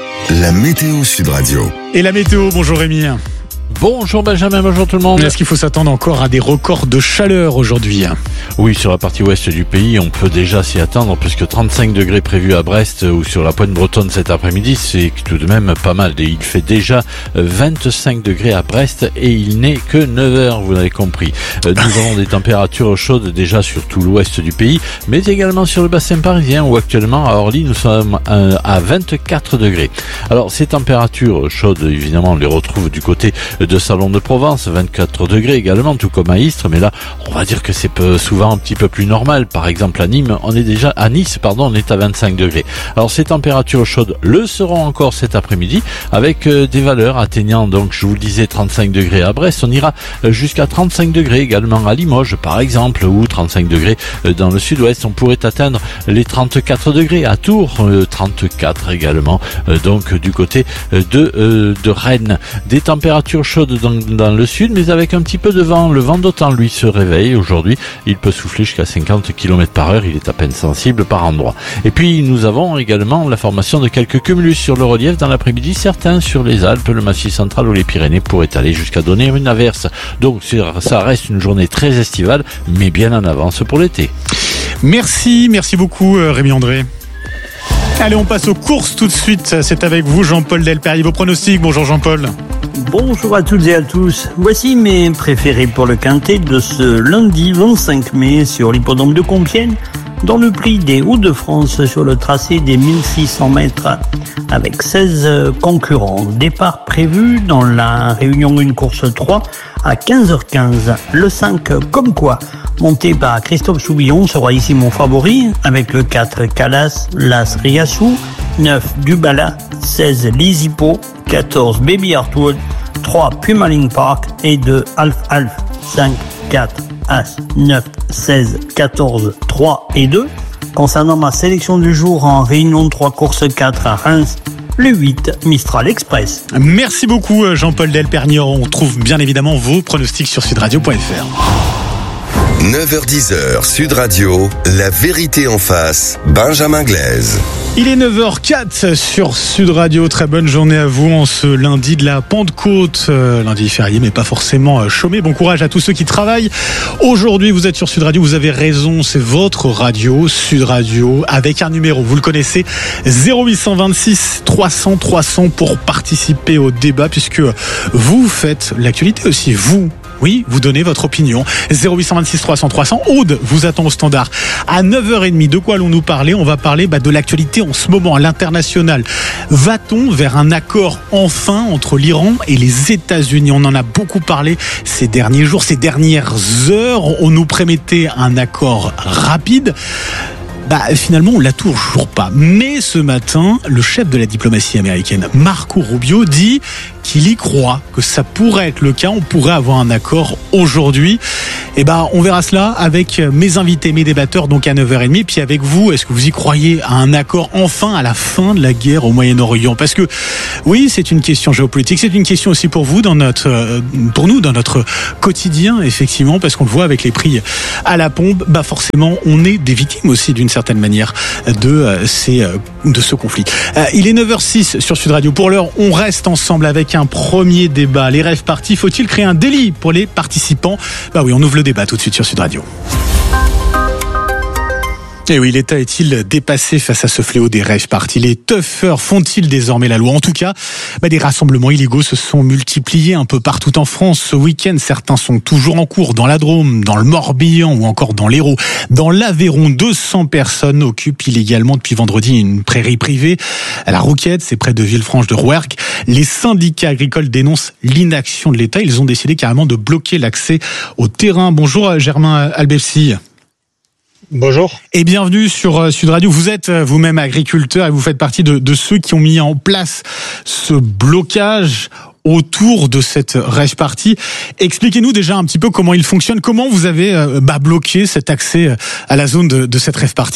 La météo Sud Radio. Et la météo, bonjour Rémi. Bonjour Benjamin, bonjour tout le monde. Est-ce qu'il faut s'attendre encore à des records de chaleur aujourd'hui? Oui, sur la partie ouest du pays, on peut déjà s'y attendre puisque 35 degrés prévus à Brest ou sur la pointe bretonne cet après-midi, c'est tout de même pas mal. Et il fait déjà 25 degrés à Brest et il n'est que 9h, vous l'avez compris. Nous avons des températures chaudes déjà sur tout l'ouest du pays, mais également sur le bassin parisien où actuellement à Orly nous sommes à 24 degrés. Alors ces températures chaudes, évidemment, on les retrouve du côté de Salon de Provence, 24 degrés également, tout comme à Istres, mais là, on va dire que c'est souvent un petit peu plus normal. Par exemple, à Nice, on est à 25 degrés. Alors, ces températures chaudes le seront encore cet après-midi, avec des valeurs atteignant, donc, je vous le disais, 35 degrés à Brest. On ira jusqu'à 35 degrés également à Limoges, par exemple, ou 35 degrés dans le sud-ouest. On pourrait atteindre les 34 degrés à Tours, 34 également, donc, du côté de Rennes. Des températures chaudes dans le sud, mais avec un petit peu de vent. Le vent d'OTAN, lui, se réveille aujourd'hui. Il peut souffler jusqu'à 50 km/h. Il est à peine sensible par endroit. Et puis, nous avons également la formation de quelques cumulus sur le relief dans l'après-midi. Certains sur les Alpes, le Massif central ou les Pyrénées pourraient aller jusqu'à donner une averse. Donc, ça reste une journée très estivale, mais bien en avance pour l'été. Merci beaucoup Rémi André. Allez, on passe aux courses tout de suite. C'est avec vous, Jean-Paul Delperrier. Vos pronostics. Bonjour Jean-Paul. Bonjour à toutes et à tous. Voici mes préférés pour le quintet de ce lundi 25 mai sur l'hippodrome de Compiègne, dans le prix des Hauts-de-France sur le tracé des 1600 mètres, avec 16 concurrents. Départ prévu dans la réunion 1 course 3 à 15h15. Le 5 comme quoi, monté par Christophe Soubillon, sera ici mon favori, avec le 4 Calas Las Riassou, 9 Dubala, 16 Lisipo, 14 Baby Artwood, 3 Pumaling Park et 2 Alf, 5, 4, As, 9, 16, 14, 3 et 2. Concernant ma sélection du jour en réunion 3 course 4 à Reims, le 8 Mistral Express. Merci beaucoup Jean-Paul Delperrier. On trouve bien évidemment vos pronostics sur sudradio.fr. 9h-10h, Sud Radio, la vérité en face, Benjamin Glaise. Il est 9h04 sur Sud Radio. Très bonne journée à vous en ce lundi de la Pentecôte. Lundi férié, mais pas forcément chômé. Bon courage à tous ceux qui travaillent. Aujourd'hui, vous êtes sur Sud Radio. Vous avez raison, c'est votre radio, Sud Radio, avec un numéro. Vous le connaissez, 0826 300 300 pour participer au débat, puisque vous faites l'actualité aussi. Oui, vous donnez votre opinion. 0826 300 300. Aude vous attend au standard. À 9h30, de quoi allons-nous parler ? On va parler de l'actualité en ce moment, à l'international. Va-t-on vers un accord enfin entre l'Iran et les États-Unis ? On en a beaucoup parlé ces derniers jours, ces dernières heures. On nous promettait un accord rapide. Finalement, on l'a toujours pas. Mais ce matin, le chef de la diplomatie américaine, Marco Rubio, dit qu'il y croit, que ça pourrait être le cas. On pourrait avoir un accord aujourd'hui. On verra cela avec mes invités, mes débatteurs, donc à 9h30. Puis avec vous, est-ce que vous y croyez à un accord enfin à la fin de la guerre au Moyen-Orient ? Parce que oui, c'est une question géopolitique. C'est une question aussi pour vous, pour nous, dans notre quotidien, effectivement, parce qu'on le voit avec les prix à la pompe. Forcément, on est des victimes aussi d'une certaine manière de ce conflit. Il est 9h06 sur Sud Radio. Pour l'heure, on reste ensemble avec un premier débat. Les rêves partis, faut-il créer un délit pour les participants ? Oui, on ouvre le débat tout de suite sur Sud Radio. Et oui, l'État est-il dépassé face à ce fléau des rave parties ? Les tuffeurs font-ils désormais la loi ? En tout cas, des rassemblements illégaux se sont multipliés un peu partout en France. Ce week-end, certains sont toujours en cours dans la Drôme, dans le Morbihan ou encore dans l'Hérault. Dans l'Aveyron, 200 personnes occupent illégalement depuis vendredi une prairie privée à la Rouquette, c'est près de Villefranche de Rouergue. Les syndicats agricoles dénoncent l'inaction de l'État. Ils ont décidé carrément de bloquer l'accès au terrain. Bonjour Germain Albefsi. Bonjour. Et bienvenue sur Sud Radio. Vous êtes vous-même agriculteur et vous faites partie de ceux qui ont mis en place ce blocage autour de cette rave party. Expliquez-nous déjà un petit peu comment il fonctionne. Comment vous avez bloqué cet accès à la zone de cette rave party ?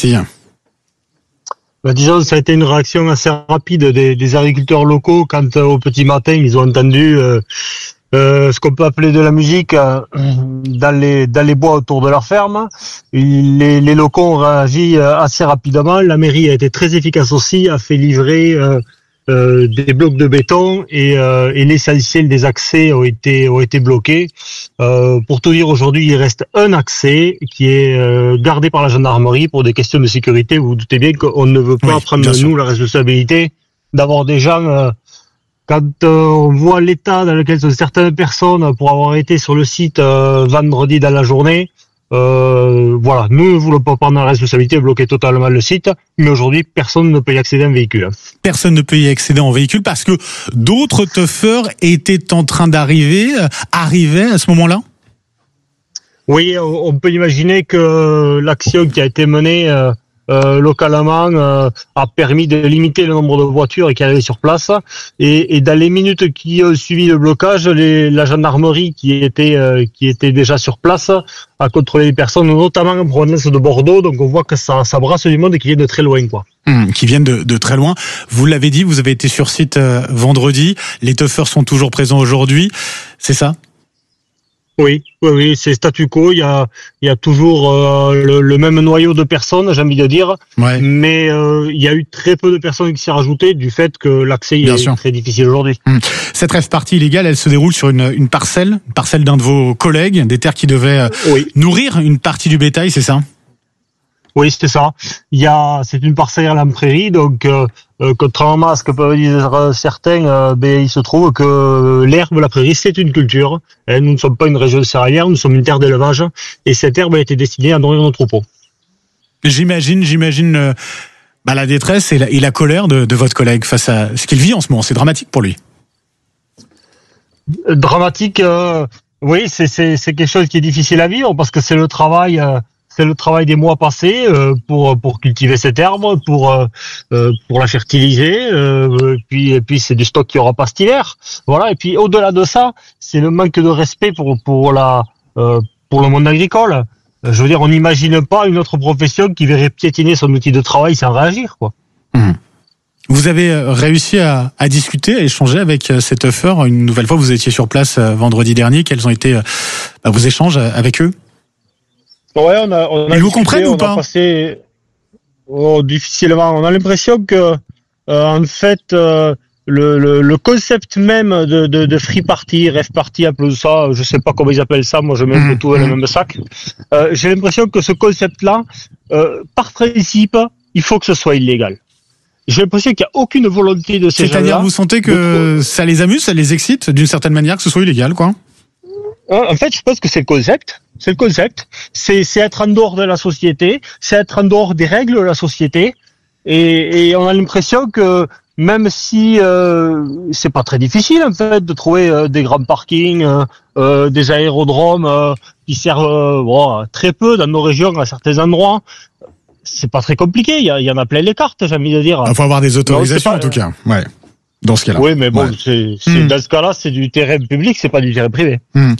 Disons, ça a été une réaction assez rapide des agriculteurs locaux quand au petit matin ils ont entendu ce qu'on peut appeler de la musique dans les bois autour de leur ferme. Les locaux ont réagi assez rapidement. La mairie a été très efficace aussi, a fait livrer des blocs de béton et l'essentiel des accès ont été bloqués. Pour tout dire, aujourd'hui, il reste un accès qui est gardé par la gendarmerie pour des questions de sécurité. Vous vous doutez bien qu'on ne veut pas prendre nous la responsabilité d'avoir des gens. Quand on voit l'état dans lequel sont certaines personnes pour avoir été sur le site vendredi dans la journée, nous ne voulons pas prendre la responsabilité de bloquer totalement le site, mais aujourd'hui, personne ne peut y accéder en véhicule. Personne ne peut y accéder en véhicule parce que d'autres tuffeurs étaient en train arrivaient à ce moment-là ? Oui, on peut imaginer que l'action qui a été menée localement a permis de limiter le nombre de voitures qui arrivaient sur place et dans les minutes qui ont suivi le blocage, la gendarmerie qui était déjà sur place a contrôlé les personnes, notamment en provenance de Bordeaux. Donc on voit que ça brasse du monde qui vient de très loin, quoi. Qui viennent de très loin. Vous l'avez dit, vous avez été sur site vendredi. Les tuffeurs sont toujours présents aujourd'hui. C'est ça ? Oui, c'est statu quo. Il y a toujours le même noyau de personnes, j'ai envie de dire. Ouais. Mais il y a eu très peu de personnes qui s'y rajoutaient du fait que l'accès est très difficile aujourd'hui. Cette rave party illégale, elle se déroule sur une parcelle d'un de vos collègues, des terres qui devaient nourrir une partie du bétail, c'est ça ? Oui, c'était ça. C'est une parcelle à la prairie, donc contrairement à ce que peuvent dire certains, il se trouve que l'herbe, la prairie, c'est une culture. Nous ne sommes pas une région céréalière, nous sommes une terre d'élevage, et cette herbe a été destinée à nourrir nos troupeaux. J'imagine la détresse et la colère de votre collègue face à ce qu'il vit en ce moment. C'est dramatique pour lui. Dramatique, oui, c'est quelque chose qui est difficile à vivre parce que c'est le travail. C'est le travail des mois passés pour cultiver cette herbe, pour la fertiliser, et puis c'est du stock qu'il y aura pas cet hiver. Voilà. Et puis au-delà de ça, c'est le manque de respect pour le monde agricole. Je veux dire, on n'imagine pas une autre profession qui verrait piétiner son outil de travail sans réagir, quoi. Vous avez réussi à discuter, à échanger avec ces tuffeurs une nouvelle fois. Vous étiez sur place vendredi dernier. Quels ont été vos échanges avec eux ? Ouais, on a ils vous comprennent ou pas ? Difficilement. On a l'impression que, en fait, le concept même de free party, rave party, appelons ça, je sais pas comment ils appellent ça, moi je mets un peu tout dans le même sac. J'ai l'impression que ce concept-là, par principe, il faut que ce soit illégal. J'ai l'impression qu'il n'y a aucune volonté de ces gens-là. C'est-à-dire, vous sentez que ça les amuse, ça les excite d'une certaine manière, que ce soit illégal, quoi? En fait, je pense que c'est le concept. C'est le concept. C'est être en dehors de la société. C'est être en dehors des règles de la société. Et on a l'impression que même si c'est pas très difficile en fait de trouver des grands parkings, des aérodromes qui servent très peu dans nos régions à certains endroits. C'est pas très compliqué. Il y en a plein les cartes, j'ai envie de dire. Il faut avoir des autorisations en tout cas. Ouais. Dans ce cas-là. Oui, mais bon, c'est dans ce cas-là, c'est du terrain public, c'est pas du terrain privé.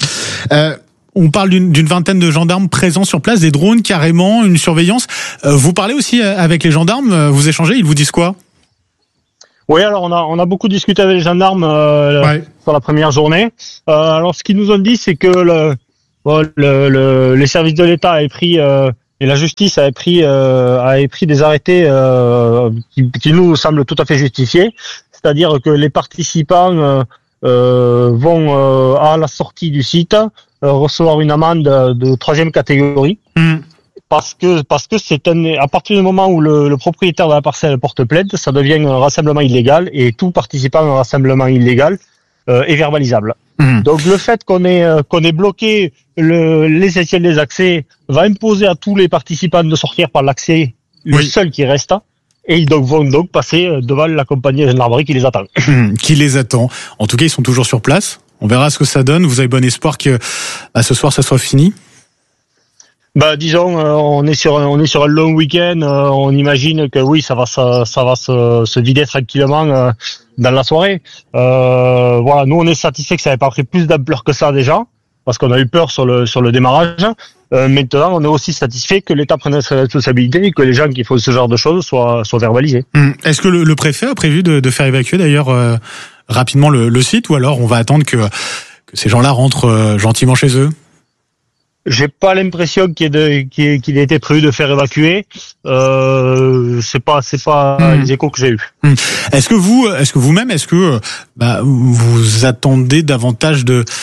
On parle d'une vingtaine de gendarmes présents sur place, des drones carrément, une surveillance. Vous parlez aussi avec les gendarmes, vous échangez, ils vous disent quoi? Oui, alors on a beaucoup discuté avec les gendarmes sur la première journée. Alors ce qu'ils nous ont dit, c'est que les services de l'État avaient pris et la justice avait pris des arrêtés qui nous semblent tout à fait justifiés. C'est-à-dire que les participants vont à la sortie du site recevoir une amende de 3e catégorie parce que c'est à partir du moment où le propriétaire de la parcelle porte plainte, ça devient un rassemblement illégal et tout participant à un rassemblement illégal est verbalisable. Donc le fait qu'on ait bloqué l'essentiel des accès va imposer à tous les participants de sortir par l'accès le seul qui reste. Et ils vont donc passer devant la compagnie de gendarmerie qui les attend. Qui les attend. En tout cas, ils sont toujours sur place. On verra ce que ça donne. Vous avez bon espoir que ce soir, ça soit fini? Disons, on est sur un long week-end. On imagine que oui, ça va se vider tranquillement dans la soirée. Voilà, nous on est satisfait que ça n'ait pas pris plus d'ampleur que ça déjà, parce qu'on a eu peur sur le démarrage. Maintenant, on est aussi satisfait que l'État prenne ses responsabilités et que les gens qui font ce genre de choses soient verbalisés. Est-ce que le préfet a prévu de faire évacuer d'ailleurs rapidement le site, ou alors on va attendre que ces gens-là rentrent gentiment chez eux? J'ai pas l'impression qu'il ait été prévu de faire évacuer. C'est pas les échos que j'ai eus. Est-ce que vous-même, vous attendez davantage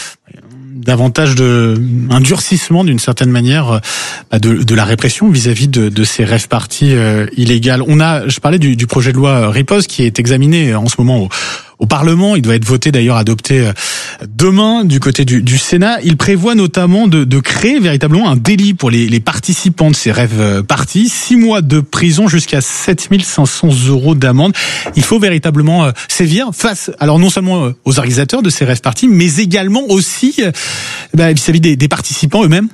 un durcissement d'une certaine manière de la répression vis-à-vis de ces rave parties illégales? Je parlais du projet de loi Riposte qui est examiné en ce moment au Parlement. Il doit être voté, d'ailleurs adopté demain du côté du Sénat. Il prévoit notamment de créer véritablement un délit pour les participants de ces rave parties, 6 mois de prison jusqu'à 7 500 € d'amende. Il faut véritablement sévir face, alors non seulement aux organisateurs de ces rave parties, mais également aussi vis-à-vis des participants eux-mêmes.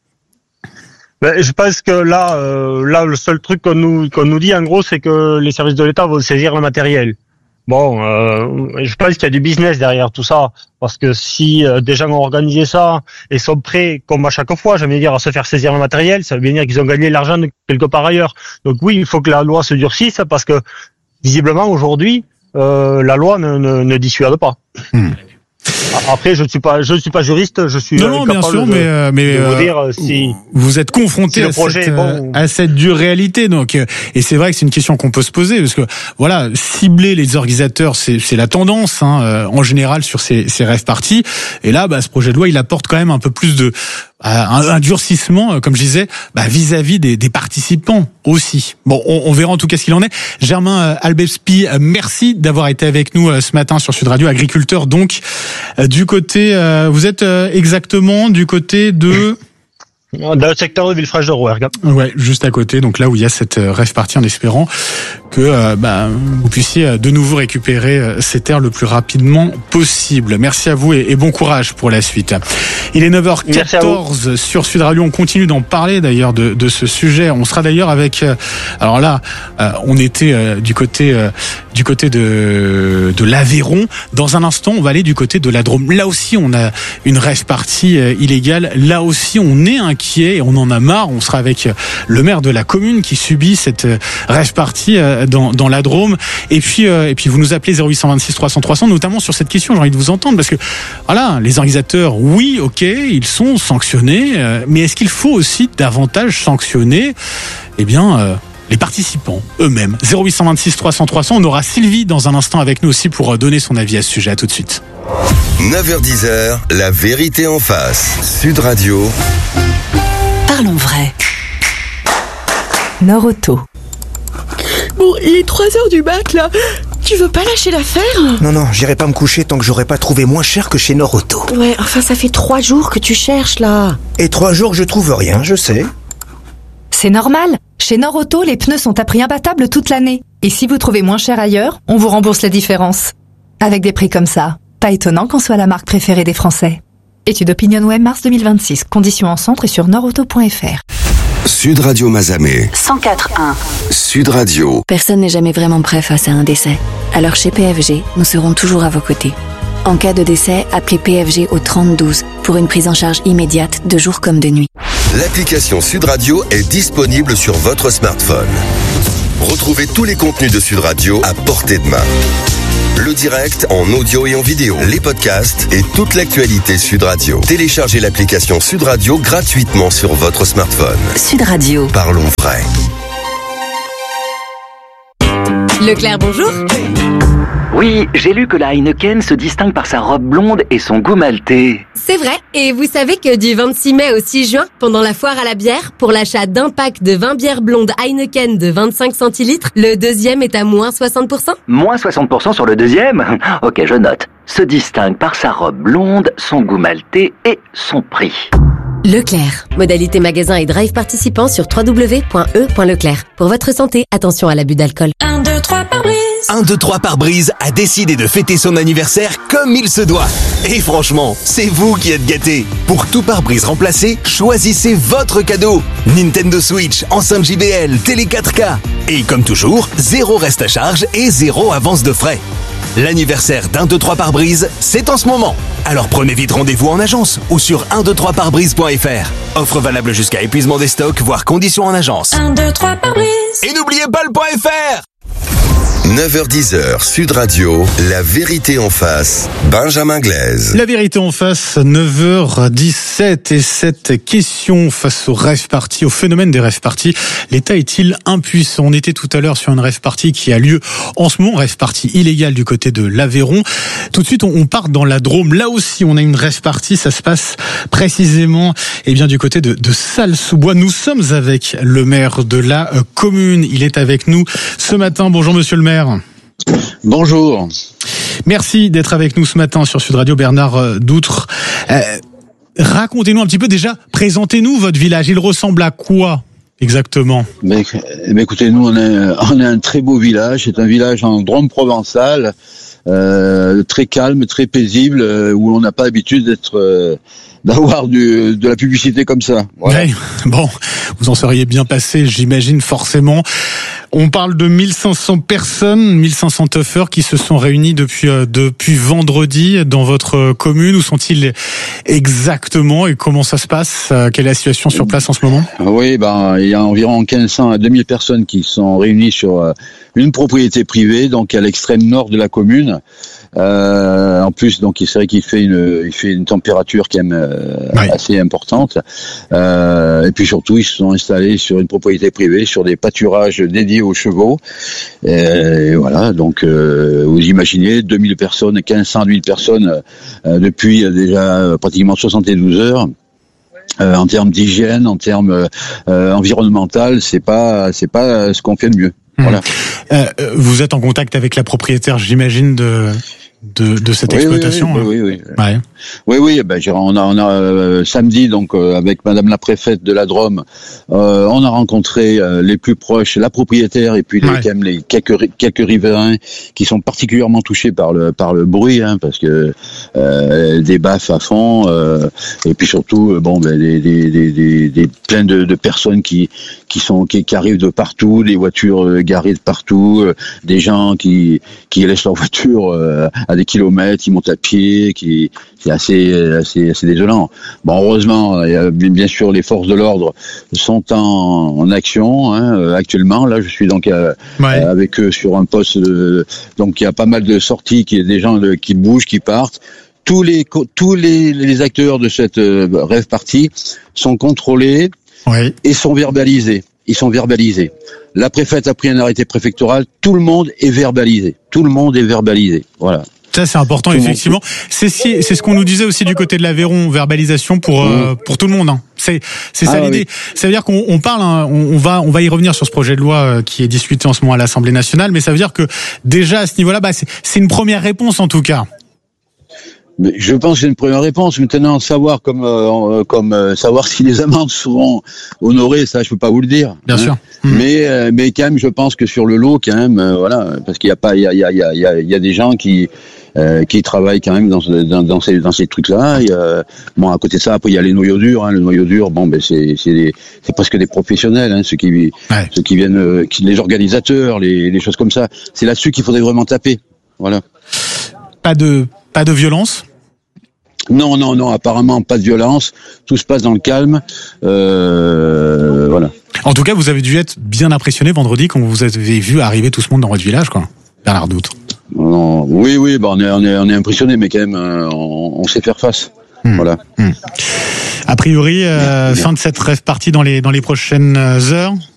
Je pense que là, le seul truc qu'on nous dit en gros, c'est que les services de l'État vont saisir le matériel. Bon, je pense qu'il y a du business derrière tout ça, parce que si des gens ont organisé ça et sont prêts, comme à chaque fois, j'aime dire, à se faire saisir le matériel, ça veut bien dire qu'ils ont gagné de l'argent quelque part ailleurs. Donc oui, il faut que la loi se durcisse, parce que visiblement aujourd'hui, la loi ne dissuade pas. Après, je ne suis pas juriste, je suis non, bien sûr, mais de vous dire si vous êtes confronté à cette dure réalité, donc et c'est vrai que c'est une question qu'on peut se poser, parce que voilà, cibler les organisateurs, c'est la tendance en général sur ces rave parties, et là ce projet de loi il apporte quand même un peu plus de un durcissement, comme je disais, vis-à-vis des participants aussi. Bon, on verra en tout cas ce qu'il en est. Germain Albespie, merci d'avoir été avec nous ce matin sur Sud Radio, agriculteur donc. Du côté, vous êtes exactement du côté de... Dans le secteur de Villefranche de Rouergue. Ouais, juste à côté, donc là où il y a cette rave party, en espérant que vous puissiez de nouveau récupérer ces terres le plus rapidement possible. Merci à vous et bon courage pour la suite. Il est 9h14 sur Sud Radio. On continue d'en parler d'ailleurs de ce sujet. On sera d'ailleurs avec... alors là, on était du côté de l'Aveyron. Dans un instant, on va aller du côté de la Drôme. Là aussi, on a une rave party illégale. Là aussi, on est inquiet et on en a marre. On sera avec le maire de la commune qui subit cette rave party dans la Drôme. Et puis vous nous appelez 0826 300 300, notamment sur cette question. J'ai envie de vous entendre parce que voilà, les organisateurs, oui, ok, ils sont sanctionnés, mais est-ce qu'il faut aussi davantage sanctionner les participants eux-mêmes. 0826 300 300. On aura Sylvie dans un instant avec nous aussi pour donner son avis à ce sujet. À tout de suite. 9h-10h, la vérité en face. Sud Radio. Parlons vrai. Nord Auto. Bon, il est 3h du mat, là. Tu veux pas lâcher l'affaire ? Non, j'irai pas me coucher tant que j'aurai pas trouvé moins cher que chez Nord Auto. Ouais, enfin, ça fait 3 jours que tu cherches, là. Et 3 jours que je trouve rien, je sais. C'est normal. Chez Nord Auto, les pneus sont à prix imbattable toute l'année. Et si vous trouvez moins cher ailleurs, on vous rembourse la différence. Avec des prix comme ça, pas étonnant qu'on soit la marque préférée des Français. Étude OpinionWay mars 2026. Conditions en centre et sur nordauto.fr. Sud Radio Mazamet. 104.1. Sud Radio. Personne n'est jamais vraiment prêt face à un décès. Alors chez PFG, nous serons toujours à vos côtés. En cas de décès, appelez PFG au 3012 pour une prise en charge immédiate de jour comme de nuit. L'application Sud Radio est disponible sur votre smartphone. Retrouvez tous les contenus de Sud Radio à portée de main. Le direct en audio et en vidéo, les podcasts et toute l'actualité Sud Radio. Téléchargez l'application Sud Radio gratuitement sur votre smartphone. Sud Radio. Parlons vrai. Leclerc, bonjour. Oui, j'ai lu que la Heineken se distingue par sa robe blonde et son goût maltais. C'est vrai. Et vous savez que du 26 mai au 6 juin, pendant la foire à la bière, pour l'achat d'un pack de 20 bières blondes Heineken de 25 centilitres, le deuxième est à moins 60%. Moins 60% sur le deuxième ? Ok, je note. Se distingue par sa robe blonde, son goût maltais et son prix. Leclerc. Modalité magasin et drive participant sur www.e.leclerc. Pour votre santé, attention à l'abus d'alcool. 1, 2, 3 pare-brise. 1, 2, 3 pare-brise a décidé de fêter son anniversaire comme il se doit. Et franchement, c'est vous qui êtes gâtés. Pour tout pare-brise remplacé, choisissez votre cadeau. Nintendo Switch, enceinte JBL, télé 4K. Et comme toujours, 0 reste à charge et 0 avance de frais. L'anniversaire d'1, 2, 3 pare-brise, c'est en ce moment. Alors prenez vite rendez-vous en agence ou sur 123pare-brise.fr. Offre valable jusqu'à épuisement des stocks, voire conditions en agence. 1, 2, 3 pare-brise. Et n'oubliez pas le .fr. 9h-10h, Sud Radio, la vérité en face, Benjamin Glaise. La vérité en face, 9h17, et cette question face aux rave parties, au phénomène des rave parties, l'État est-il impuissant ? On était tout à l'heure sur une rave party qui a lieu en ce moment, rave party illégale du côté de l'Aveyron. Tout de suite, on part dans la Drôme. Là aussi, on a une rave party, ça se passe précisément du côté de Salles-sous-Bois. Nous sommes avec le maire de la commune. Il est avec nous ce matin. Bonjour monsieur le maire. Bonjour. Merci d'être avec nous ce matin sur Sud Radio, Bernard Doutre. Racontez-nous un petit peu déjà, présentez-nous votre village. Il ressemble à quoi exactement ? Écoutez, nous on est un très beau village. C'est un village en Drôme provençale, très calme, très paisible, où on n'a pas l'habitude d'avoir de la publicité comme ça. Voilà. Ouais, bon, vous en seriez bien passé, j'imagine forcément. On parle de 1500 personnes, 1500 tuffeurs qui se sont réunis depuis vendredi dans votre commune. Où sont-ils exactement et comment ça se passe ? Quelle est la situation sur place en ce moment ? Oui, il y a environ 1500 à 2000 personnes qui sont réunies sur une propriété privée, donc à l'extrême nord de la commune. En plus, donc c'est vrai qu'il fait une température quand même assez importante. Et puis surtout, ils se sont installés sur une propriété privée, sur des pâturages dédiés aux chevaux. Et voilà, donc vous imaginez 2000 personnes, 1500 2000 personnes depuis déjà pratiquement 72 heures. En termes d'hygiène, en termes environnemental, c'est pas ce qu'on fait de mieux. Voilà. Vous êtes en contact avec la propriétaire, j'imagine, de cette exploitation. Oui. Ouais. Oui. On a samedi donc avec Madame la préfète de la Drôme, on a rencontré les plus proches, la propriétaire et puis les quelques riverains qui sont particulièrement touchés par le bruit, parce que des baffes à fond, et puis surtout des plein de personnes qui arrivent de partout, des voitures garées de partout, des gens qui laissent leur voiture à des kilomètres, ils montent à pied, c'est assez désolant. Bon, heureusement, bien sûr, les forces de l'ordre sont en action actuellement. Là, je suis donc avec eux sur un poste. Donc, il y a pas mal de sorties, des gens qui bougent, qui partent. Tous les acteurs de cette rave party sont contrôlés et sont verbalisés. ils sont verbalisés. La préfète a pris un arrêté préfectoral, tout le monde est verbalisé. Tout le monde est verbalisé. Voilà. Ça, c'est important, effectivement. C'est ce qu'on nous disait aussi du côté de l'Aveyron, verbalisation pour tout le monde. Hein. C'est ça l'idée. Oui. Ça veut dire qu'on parle, hein, on va y revenir sur ce projet de loi qui est discuté en ce moment à l'Assemblée nationale, mais ça veut dire que déjà à ce niveau-là, c'est une première réponse en tout cas. Mais je pense que c'est une première réponse. Maintenant, savoir savoir si les amendes seront honorées, ça, je peux pas vous le dire. Bien sûr. Mais quand même, je pense que sur le lot, quand même, voilà, parce qu'il y a des gens qui travaillent quand même dans ces trucs-là. Bon, à côté de ça, après il y a les noyaux durs. Hein. Le noyau dur, bon, c'est presque des professionnels, hein, ceux qui viennent, les organisateurs, les choses comme ça. C'est là-dessus qu'il faudrait vraiment taper. Voilà. Pas de violence? Non, apparemment pas de violence. Tout se passe dans le calme. Voilà. En tout cas, vous avez dû être bien impressionné vendredi quand vous avez vu arriver tout ce monde dans votre village, quoi. Bernard Doutre. Non, oui, on est impressionné, mais quand même, on sait faire face. Voilà. A priori, fin de cette rêve partie dans les prochaines heures.